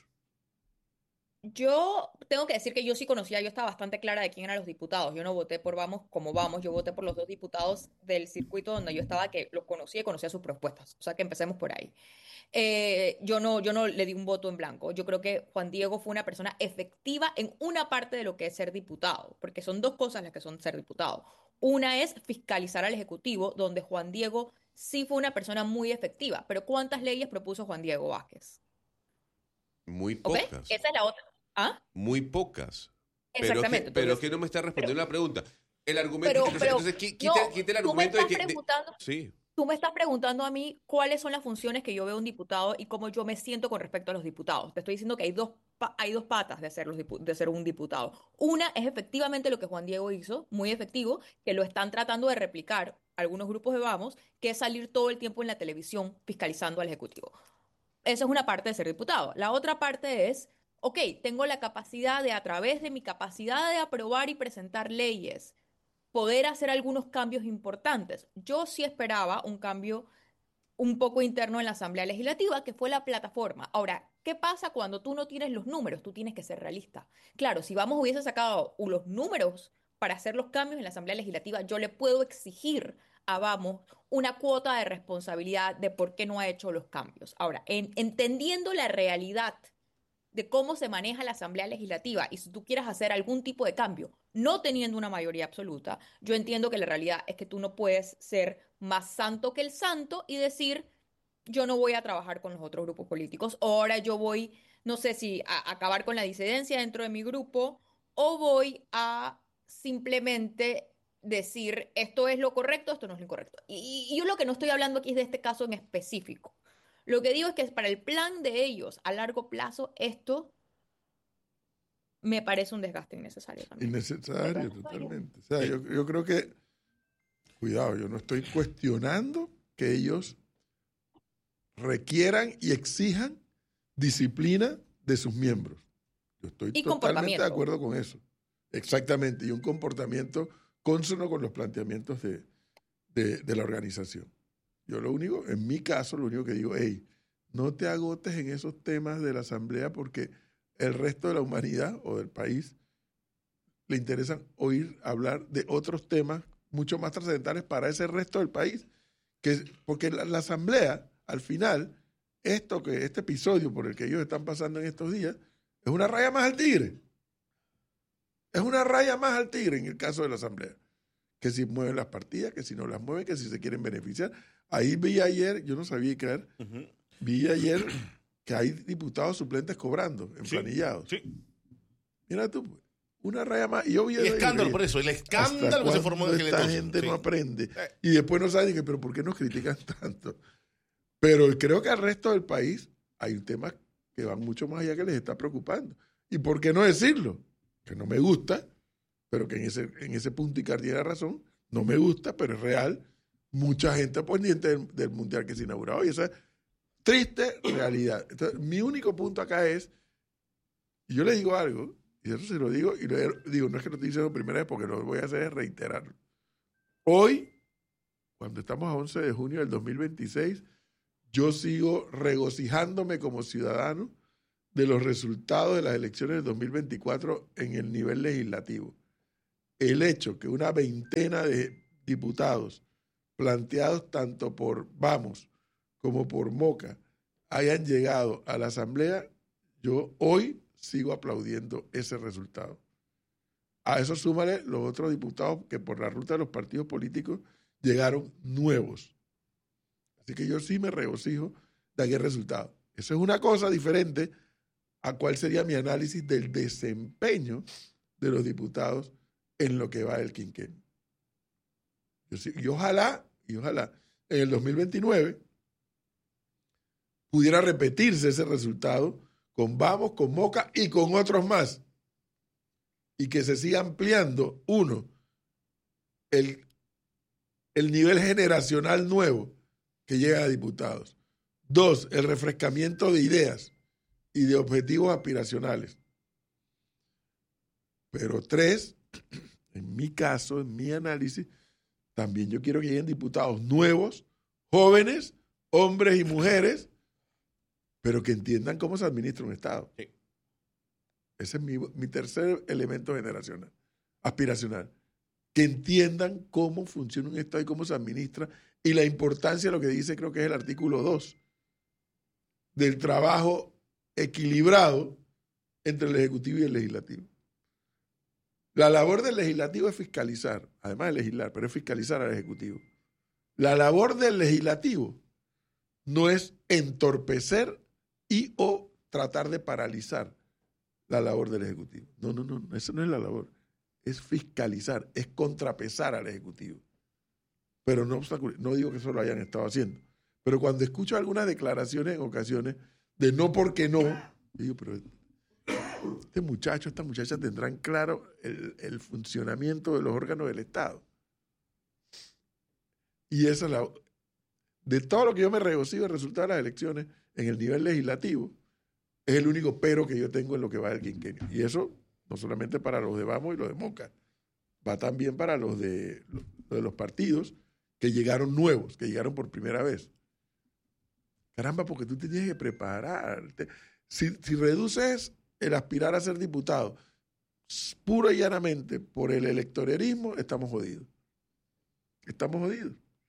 S1: Yo tengo que decir que yo sí conocía, yo estaba bastante clara de quién eran los diputados. Yo no voté por Vamos como Vamos, yo voté por los dos diputados del circuito donde yo estaba, que los conocía y conocía sus propuestas. O sea que empecemos por ahí. Eh, yo no, yo no le di un voto en blanco. Yo creo que Juan Diego fue una persona efectiva en una parte de lo que es ser diputado, porque son dos cosas las que son ser diputado. Una es fiscalizar al Ejecutivo, donde Juan Diego sí fue una persona muy efectiva. Pero ¿cuántas leyes propuso Juan Diego Vázquez?
S4: Muy
S1: ¿Ok?
S4: pocas.
S1: Esa es la otra. ¿Ah?
S4: Muy pocas. Pero
S1: Exactamente.
S4: que, pero
S1: entonces-
S4: que no me está respondiendo la pregunta. El argumento,
S1: Pero-
S4: entonces,
S1: pero-
S4: entonces, qui- quite,
S1: no,
S4: quite el
S1: tú me
S4: argumento de
S1: estás
S4: que... de-
S1: preguntando,
S4: sí.
S1: tú me estás preguntando a mí cuáles son las funciones que yo veo un diputado y cómo yo me siento con respecto a los diputados. Te estoy diciendo que hay dos, pa- hay dos patas de ser, los dipu- de ser un diputado. Una es efectivamente lo que Juan Diego hizo, muy efectivo, que lo están tratando de replicar algunos grupos de Vamos, que es salir todo el tiempo en la televisión fiscalizando al Ejecutivo. Esa es una parte de ser diputado. La otra parte es, ok, tengo la capacidad de, a través de mi capacidad de aprobar y presentar leyes, poder hacer algunos cambios importantes. Yo sí esperaba un cambio un poco interno en la Asamblea Legislativa, que fue la plataforma. Ahora, ¿qué pasa cuando tú no tienes los números? Tú tienes que ser realista. Claro, si Vamos hubiese sacado los números para hacer los cambios en la Asamblea Legislativa, yo le puedo exigir a Vamos una cuota de responsabilidad de por qué no ha hecho los cambios. Ahora, en- entendiendo la realidad de cómo se maneja la Asamblea Legislativa y si tú quieres hacer algún tipo de cambio, no teniendo una mayoría absoluta, yo entiendo que la realidad es que tú no puedes ser más santo que el santo y decir, yo no voy a trabajar con los otros grupos políticos, o ahora yo voy, no sé si a acabar con la disidencia dentro de mi grupo, o voy a simplemente decir, esto es lo correcto, esto no es lo incorrecto. Y, y yo lo que no estoy hablando aquí es de este caso en específico. Lo que digo es que para el plan de ellos a largo plazo, esto me parece un desgaste innecesario también.
S2: Innecesario, totalmente. O sea, yo, yo creo que, cuidado, yo no estoy cuestionando que ellos requieran y exijan disciplina de sus miembros. Yo estoy
S1: Y
S2: totalmente
S1: comportamiento.
S2: de acuerdo con eso. Exactamente, y un comportamiento cónsono con los planteamientos de, de, de la organización. Yo lo único, en mi caso, lo único que digo, hey, no te agotes en esos temas de la asamblea porque el resto de la humanidad o del país le interesan oír hablar de otros temas mucho más trascendentales para ese resto del país. Que, porque la, la asamblea, al final, esto que, este episodio por el que ellos están pasando en estos días, es una raya más al tigre. Es una raya más al tigre en el caso de la asamblea. Que si mueven las partidas, que si no las mueven, que si se quieren beneficiar. Ahí vi ayer, yo no sabía qué era,
S5: Ujú.
S2: vi ayer que hay diputados suplentes cobrando,
S5: Sí,
S2: empanillados.
S5: sí.
S2: Mira tú, pues, una raya más. Y yo vi
S5: Y escándalo
S2: y-
S5: por eso, el
S2: ¿hasta
S5: escándalo que se formó en
S2: cuándo
S5: aquel
S2: esta
S5: entonces.
S2: gente
S5: Sí.
S2: no aprende?
S5: Eh.
S2: Y después no saben, que, pero ¿por qué nos critican tanto? Pero creo que al resto del país hay un tema que va mucho más allá que les está preocupando. ¿Y por qué no decirlo? Que no me gusta, pero que en ese, en ese punto Icardi tiene razón, no me gusta, pero es real. Mucha gente pendiente del, del mundial que se inauguró. Y esa es triste realidad. Entonces, mi único punto acá es, y yo le digo algo, Y eso se lo digo, y lo digo, no es que lo estoy diciendo primera vez porque lo que voy a hacer es reiterarlo. Hoy, cuando estamos a once de junio del dos mil veintiséis, yo sigo regocijándome como ciudadano de los resultados de las elecciones del dos mil veinticuatro en el nivel legislativo. El hecho que una veintena de diputados planteados tanto por Vamos como por Moca hayan llegado a la Asamblea, yo hoy sigo aplaudiendo ese resultado. A eso súmale los otros diputados que por la ruta de los partidos políticos llegaron nuevos. Así que yo sí me regocijo de aquel resultado. Eso es una cosa diferente a cuál sería mi análisis del desempeño de los diputados en lo que va del quinquenio. Yo sí, y ojalá, y ojalá, en el dos mil veintinueve pudiera repetirse ese resultado con Vamos, con Moca y con otros más. Y que se siga ampliando, uno, el, el nivel generacional nuevo que llega a diputados. Dos, el refrescamiento de ideas y de objetivos aspiracionales. Pero tres, en mi caso, en mi análisis, también yo quiero que lleguen diputados nuevos, jóvenes, hombres y mujeres, pero que entiendan cómo se administra un Estado.
S5: Sí.
S2: Ese es mi, mi tercer elemento generacional, aspiracional. Que entiendan cómo funciona un Estado y cómo se administra y la importancia de lo que dice, creo que es el artículo dos, del trabajo equilibrado entre el Ejecutivo y el Legislativo. La labor del Legislativo es fiscalizar, además de legislar, pero es fiscalizar al Ejecutivo. La labor del Legislativo no es entorpecer y o tratar de paralizar la labor del Ejecutivo. No, no, no, esa no es la labor. Es fiscalizar, es contrapesar al Ejecutivo. Pero no, no digo que eso lo hayan estado haciendo. Pero cuando escucho algunas declaraciones en ocasiones de no porque no, digo, pero este muchacho, esta muchacha tendrán claro el, el funcionamiento de los órganos del Estado. Y esa es la... De todo lo que yo me regocijo del resultado de las elecciones en el nivel legislativo, es el único pero que yo tengo en lo que va del quinquenio. Y eso no solamente para los de Vamos y los de Moca, va también para los de, los de los partidos que llegaron nuevos, que llegaron por primera vez. Caramba, porque tú te tienes que preparar. Si, si reduces el aspirar a ser diputado puro y llanamente por el electorerismo, estamos jodidos. Estamos jodidos.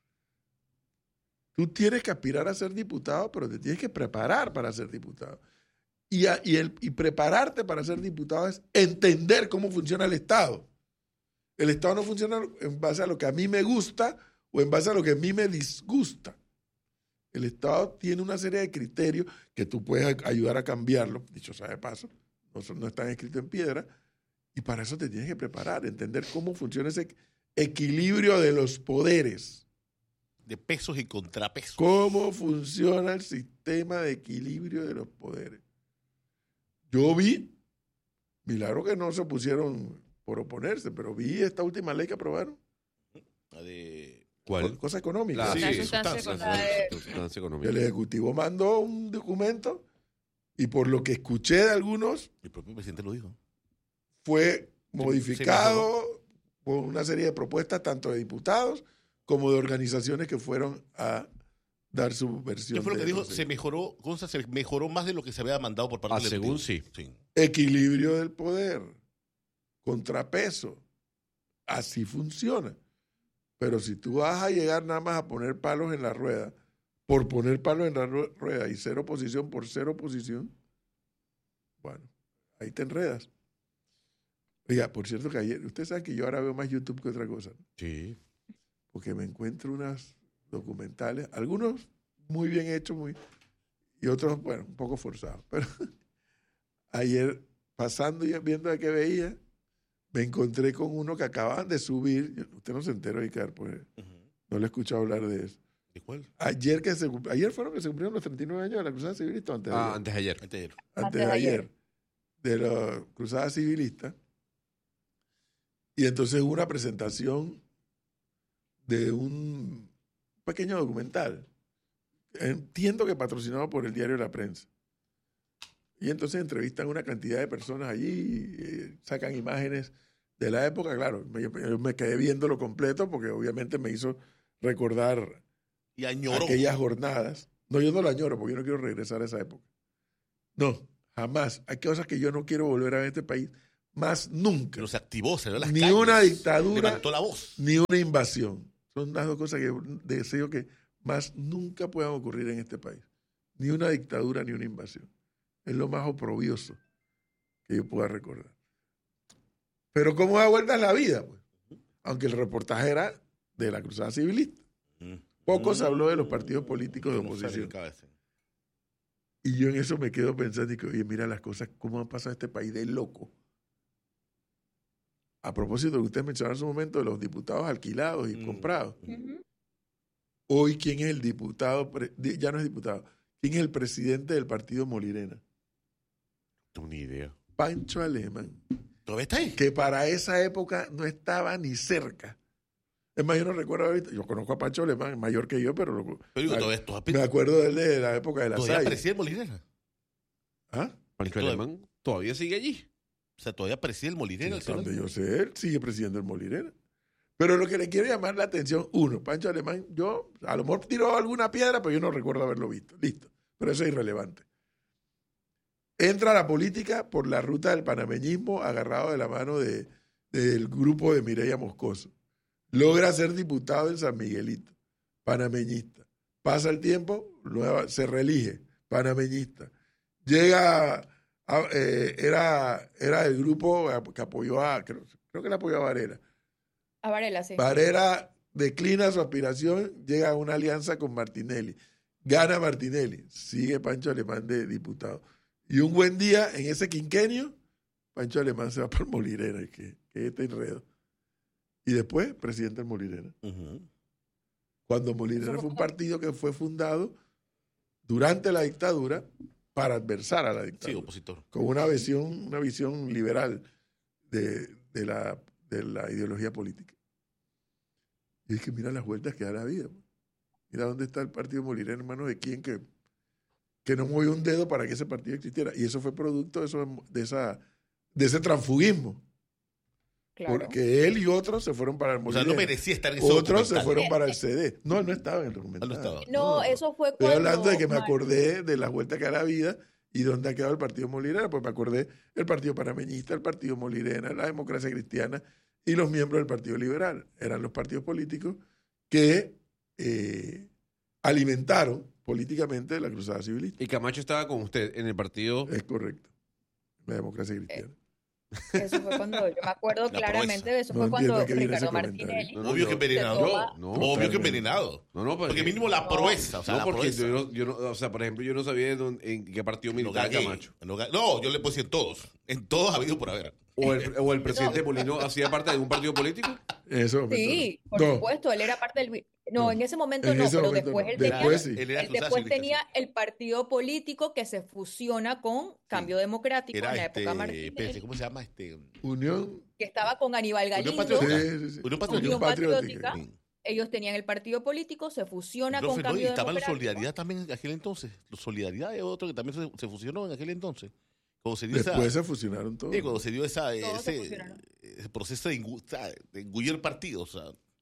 S2: Tú tienes que aspirar a ser diputado, pero te tienes que preparar para ser diputado. Y, a, y, el, y prepararte para ser diputado es entender cómo funciona el Estado. El Estado no funciona en base a lo que a mí me gusta o en base a lo que a mí me disgusta. El Estado tiene una serie de criterios que tú puedes ayudar a cambiarlo, dicho sea de paso, no, son, no están escritos en piedra, y para eso te tienes que preparar, entender cómo funciona ese equilibrio de los poderes.
S5: De pesos y contrapesos.
S2: ¿Cómo funciona el sistema de equilibrio de los poderes? Yo vi, milagro que no se pusieron por oponerse, pero vi esta última ley que aprobaron.
S5: La de...
S4: ¿Cuál?
S2: Cosa económica.
S4: La,
S5: Sí,
S3: La
S5: sí,
S3: sustancia
S5: sustancia.
S3: económica.
S4: La sustancia económica.
S2: El Ejecutivo mandó un documento y por lo que escuché de algunos,
S5: El propio presidente lo dijo.
S2: fue
S5: Se-
S2: modificado por una serie de propuestas tanto de diputados como de organizaciones que fueron a dar su versión.
S5: ¿Qué fue lo que
S2: de
S5: dijo?
S2: los-
S5: Se mejoró, Gonza, se mejoró más de lo que se había mandado por parte
S4: Ah,
S5: del
S4: según
S5: Ejecutivo. sí.
S2: Equilibrio del poder, contrapeso, así funciona. Pero si tú vas a llegar nada más a poner palos en la rueda, por poner palos en la rueda y ser oposición por ser oposición, bueno, ahí te enredas. Oiga, por cierto que ayer, ustedes saben que yo ahora veo más YouTube que otra cosa, ¿no?
S4: Sí.
S2: Porque me encuentro unos documentales, algunos muy bien hechos, muy, y otros, bueno, un poco forzados. Pero ayer, pasando y viendo a qué veía, me encontré con uno que acababan de subir. Usted no se enteró, Icar, pues
S5: Ujú.
S2: no le he escuchado hablar de eso.
S5: ¿De cuál?
S2: Ayer, que se, ayer fueron que se cumplieron los treinta y nueve años de la Cruzada Civilista, o antes de
S4: Ah,
S2: ayer,
S4: antes de ayer.
S5: Antes de ayer.
S2: antes
S1: antes
S2: de
S1: de
S2: ayer,
S1: ayer.
S2: de la Cruzada Civilista. Y entonces hubo una presentación de un pequeño documental, entiendo que patrocinado por el diario La Prensa, Y entonces entrevistan una cantidad de personas allí, eh, sacan imágenes de la época. Claro, me- yo me quedé viéndolo completo porque obviamente me hizo recordar
S5: Y añoró.
S2: aquellas jornadas. No, yo no lo añoro porque yo no quiero regresar a esa época. No, jamás. Hay cosas que yo no quiero volver a ver en este país, más nunca.
S5: Pero se activó, se dio las
S2: Ni
S5: calles,
S2: una dictadura,
S5: levantó la voz.
S2: ni una invasión. Son las dos cosas que deseo que más nunca puedan ocurrir en este país. Ni una dictadura, ni una invasión. Es lo más oprobioso que yo pueda recordar. Pero ¿cómo da vueltas la vida? Pues? Aunque el reportaje era de la Cruzada Civilista. Poco se habló de los partidos políticos de
S5: No sale
S2: oposición.
S5: cabeza.
S2: Y yo en eso me quedo pensando y que, oye, mira las cosas, cómo han pasado este país de loco. A propósito, que usted mencionó en su momento de los diputados alquilados y
S5: Mm.
S2: comprados.
S1: Ujú.
S2: Hoy, ¿quién es el diputado? pre- di- Ya no es diputado. ¿Quién es el presidente del partido Molirena?
S4: No tengo ni idea.
S2: Pancho Alemán.
S5: ¿Todavía está ahí?
S2: Que para esa época no estaba ni cerca. Es más, yo no recuerdo haber visto. Yo conozco a Pancho Alemán, mayor que yo, pero lo-
S5: Pero digo,
S2: me-
S5: todavía, todavía,
S2: me acuerdo de él de la época de la
S5: todavía
S2: Salle.
S5: preside el Molinera.
S2: ¿Ah?
S4: Pancho
S5: Todavía-
S4: Alemán todavía sigue allí.
S5: O sea, todavía preside el Molinera. el
S2: Hasta donde
S5: señor.
S2: yo sé, él sigue presidiendo el Molirena. Pero lo que le quiero llamar la atención, uno, Pancho Alemán, yo a lo mejor tiró alguna piedra, pero yo no recuerdo haberlo visto. Listo. Pero eso es irrelevante. Entra a la política por la ruta del panameñismo, agarrado de la mano de, del grupo de Mireya Moscoso. Logra ser diputado en San Miguelito, panameñista. Pasa el tiempo, nueva- se reelige, panameñista. Llega, a- eh, era, era el grupo que apoyó a, creo, creo que le apoyó a Varela.
S1: A Varela, sí.
S2: Varela declina su aspiración, llega a una alianza con Martinelli. Gana Martinelli, sigue Pancho Alemán de diputado. Y un buen día, en ese quinquenio, Pancho Alemán se va por Molirena, y que, que este enredo. Y después, presidente del Molirena.
S5: Ujú.
S2: Cuando Molirena fue un partido que fue fundado durante la dictadura para adversar a la
S5: Sí,
S2: dictadura.
S5: opositor.
S2: Con una visión, una visión liberal de, de la, de la ideología política. Y es que mira las vueltas que da la vida. Mira dónde está el partido Molirena, hermano, de quién que, que no movió un dedo para que ese partido existiera. Y eso fue producto de, eso, de, esa, de ese transfugismo.
S1: Claro.
S2: Porque él y otros se fueron para el
S5: O sea,
S2: Molirena.
S5: no merecía estar en ese
S2: Otros se
S5: documental.
S2: fueron para el C D. No, él no estaba en el
S5: Ah,
S2: documental.
S5: no estaba.
S1: No, eso fue
S2: Estoy
S1: cuando...
S2: hablando de que me
S1: Mar-
S2: acordé de las vueltas que da la vida y dónde ha quedado el partido Molirena, pues me acordé del partido panameñista, el partido Molirena, la democracia cristiana y los miembros del Partido Liberal. Eran los partidos políticos que eh, alimentaron políticamente la cruzada civilista.
S4: Y Camacho estaba con usted en el partido.
S2: Es correcto. La democracia cristiana.
S1: Eso fue cuando, yo me acuerdo
S5: La
S1: claramente de eso,
S2: No
S1: fue
S2: entiendo
S1: cuando
S2: a qué viene ese
S1: Ricardo
S2: comentario.
S1: Martinelli...
S4: No, no,
S5: Obvio
S4: yo-
S5: que envenenado.
S1: se
S4: Yo,
S1: toma-
S4: no.
S5: Obvio que
S2: totalmente.
S5: envenenado.
S4: No, no,
S5: Porque mínimo la
S1: No.
S5: proeza. O sea,
S4: no,
S5: la
S4: porque
S5: proeza.
S4: yo no, yo no, o sea, por ejemplo, yo no sabía de dónde- en qué partido
S5: No,
S4: militaba
S5: gagué.
S4: Camacho.
S5: No, ga- no, yo le puse en todos. En todos ha habido por haber.
S4: O el, o el presidente Molino hacía parte de algún partido político.
S2: En ese momento
S1: Sí,
S2: no.
S1: por
S2: No,
S1: supuesto, él era parte del... vi- No,
S2: No.
S1: en ese momento
S2: En
S1: no,
S2: ese
S1: pero
S2: momento
S1: después
S2: no.
S1: él
S2: Después
S1: tenía...
S2: sí.
S5: Él era
S1: él
S5: cruzada
S1: después
S5: civilista,
S1: tenía
S5: sí.
S1: el partido político que se fusiona con Cambio Democrático
S5: Era
S1: en la
S5: este.
S1: época Martinelli,
S5: Espérate, ¿cómo se llama? Este.
S2: Unión,
S1: que estaba con Aníbal
S5: Unión
S1: Galindo.
S5: Patriótica.
S2: sí, sí, sí.
S5: Unión Patriótica.
S2: Unión Patriótica.
S1: Patriótica. Ellos tenían el partido político, se fusiona
S5: Profe,
S1: con
S5: no, y
S1: Cambio
S5: estaba la
S1: Democrático.
S5: Solidaridad también en aquel entonces. La Solidaridad es otro que también se, se fusionó en aquel entonces. Cuando se dio esa,
S2: Después se fusionaron todos.
S5: sí, cuando se dio esa,
S1: Todos se
S5: ese,
S1: fusionaron.
S5: ese proceso de, engu- o sea, de engullir el partido. O sea,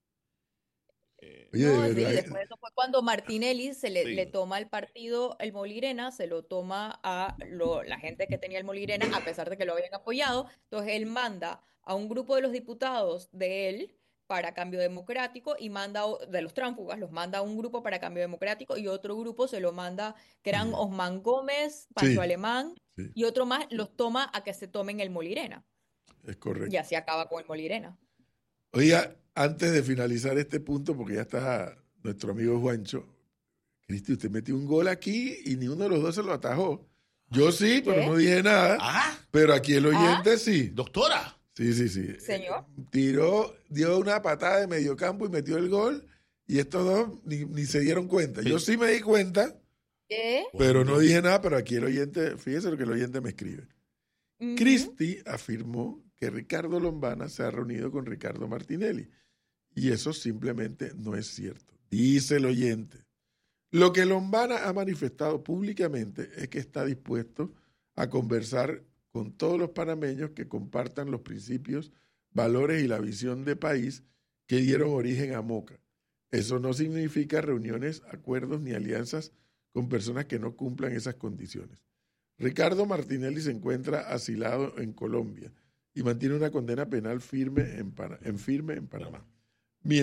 S2: Oye,
S1: No,
S2: de
S1: sí,
S2: verdad.
S1: después de eso fue cuando Martinelli se le,
S5: Sí.
S1: le toma el partido, el Molirena, se lo toma a lo- la gente que tenía el Molirena, a pesar de que lo habían apoyado. Entonces él manda a un grupo de los diputados de él para Cambio Democrático y manda, o- de los tránsfugas, los manda a un grupo para Cambio Democrático y otro grupo se lo manda, que eran
S2: Mm.
S1: Osman Gómez, Pancho
S2: Sí.
S1: Alemán
S2: Sí.
S1: y otro más, los toma a que se tomen el Molirena.
S2: Es correcto.
S1: Y así acaba con el Molirena.
S2: Oiga, antes de finalizar este punto, porque ya está nuestro amigo Juancho, Cristi, usted metió un gol aquí y ni uno de los dos se lo atajó. Yo sí, pero
S1: ¿Qué?
S2: no dije nada.
S5: ¡Ah!
S2: Pero aquí el oyente sí.
S5: Doctora.
S2: Sí, sí, sí.
S1: Señor.
S2: Eh, tiró, dio una patada de medio campo y metió el gol. Y estos dos ni, ni se dieron cuenta. Yo sí me di cuenta,
S1: ¿Qué?
S2: pero no dije nada. Pero aquí el oyente, fíjese lo que el oyente me escribe.
S1: Ujú.
S2: Cristi afirmó que Ricardo Lombana se ha reunido con Ricardo Martinelli. Y eso simplemente no es cierto. Dice el oyente. Lo que Lombana ha manifestado públicamente es que está dispuesto a conversar con todos los panameños que compartan los principios, valores y la visión de país que dieron origen a Moca. Eso no significa reuniones, acuerdos ni alianzas con personas que no cumplan esas condiciones. Ricardo Martinelli se encuentra asilado en Colombia y mantiene una condena penal firme en, Pana- en firme en Panamá.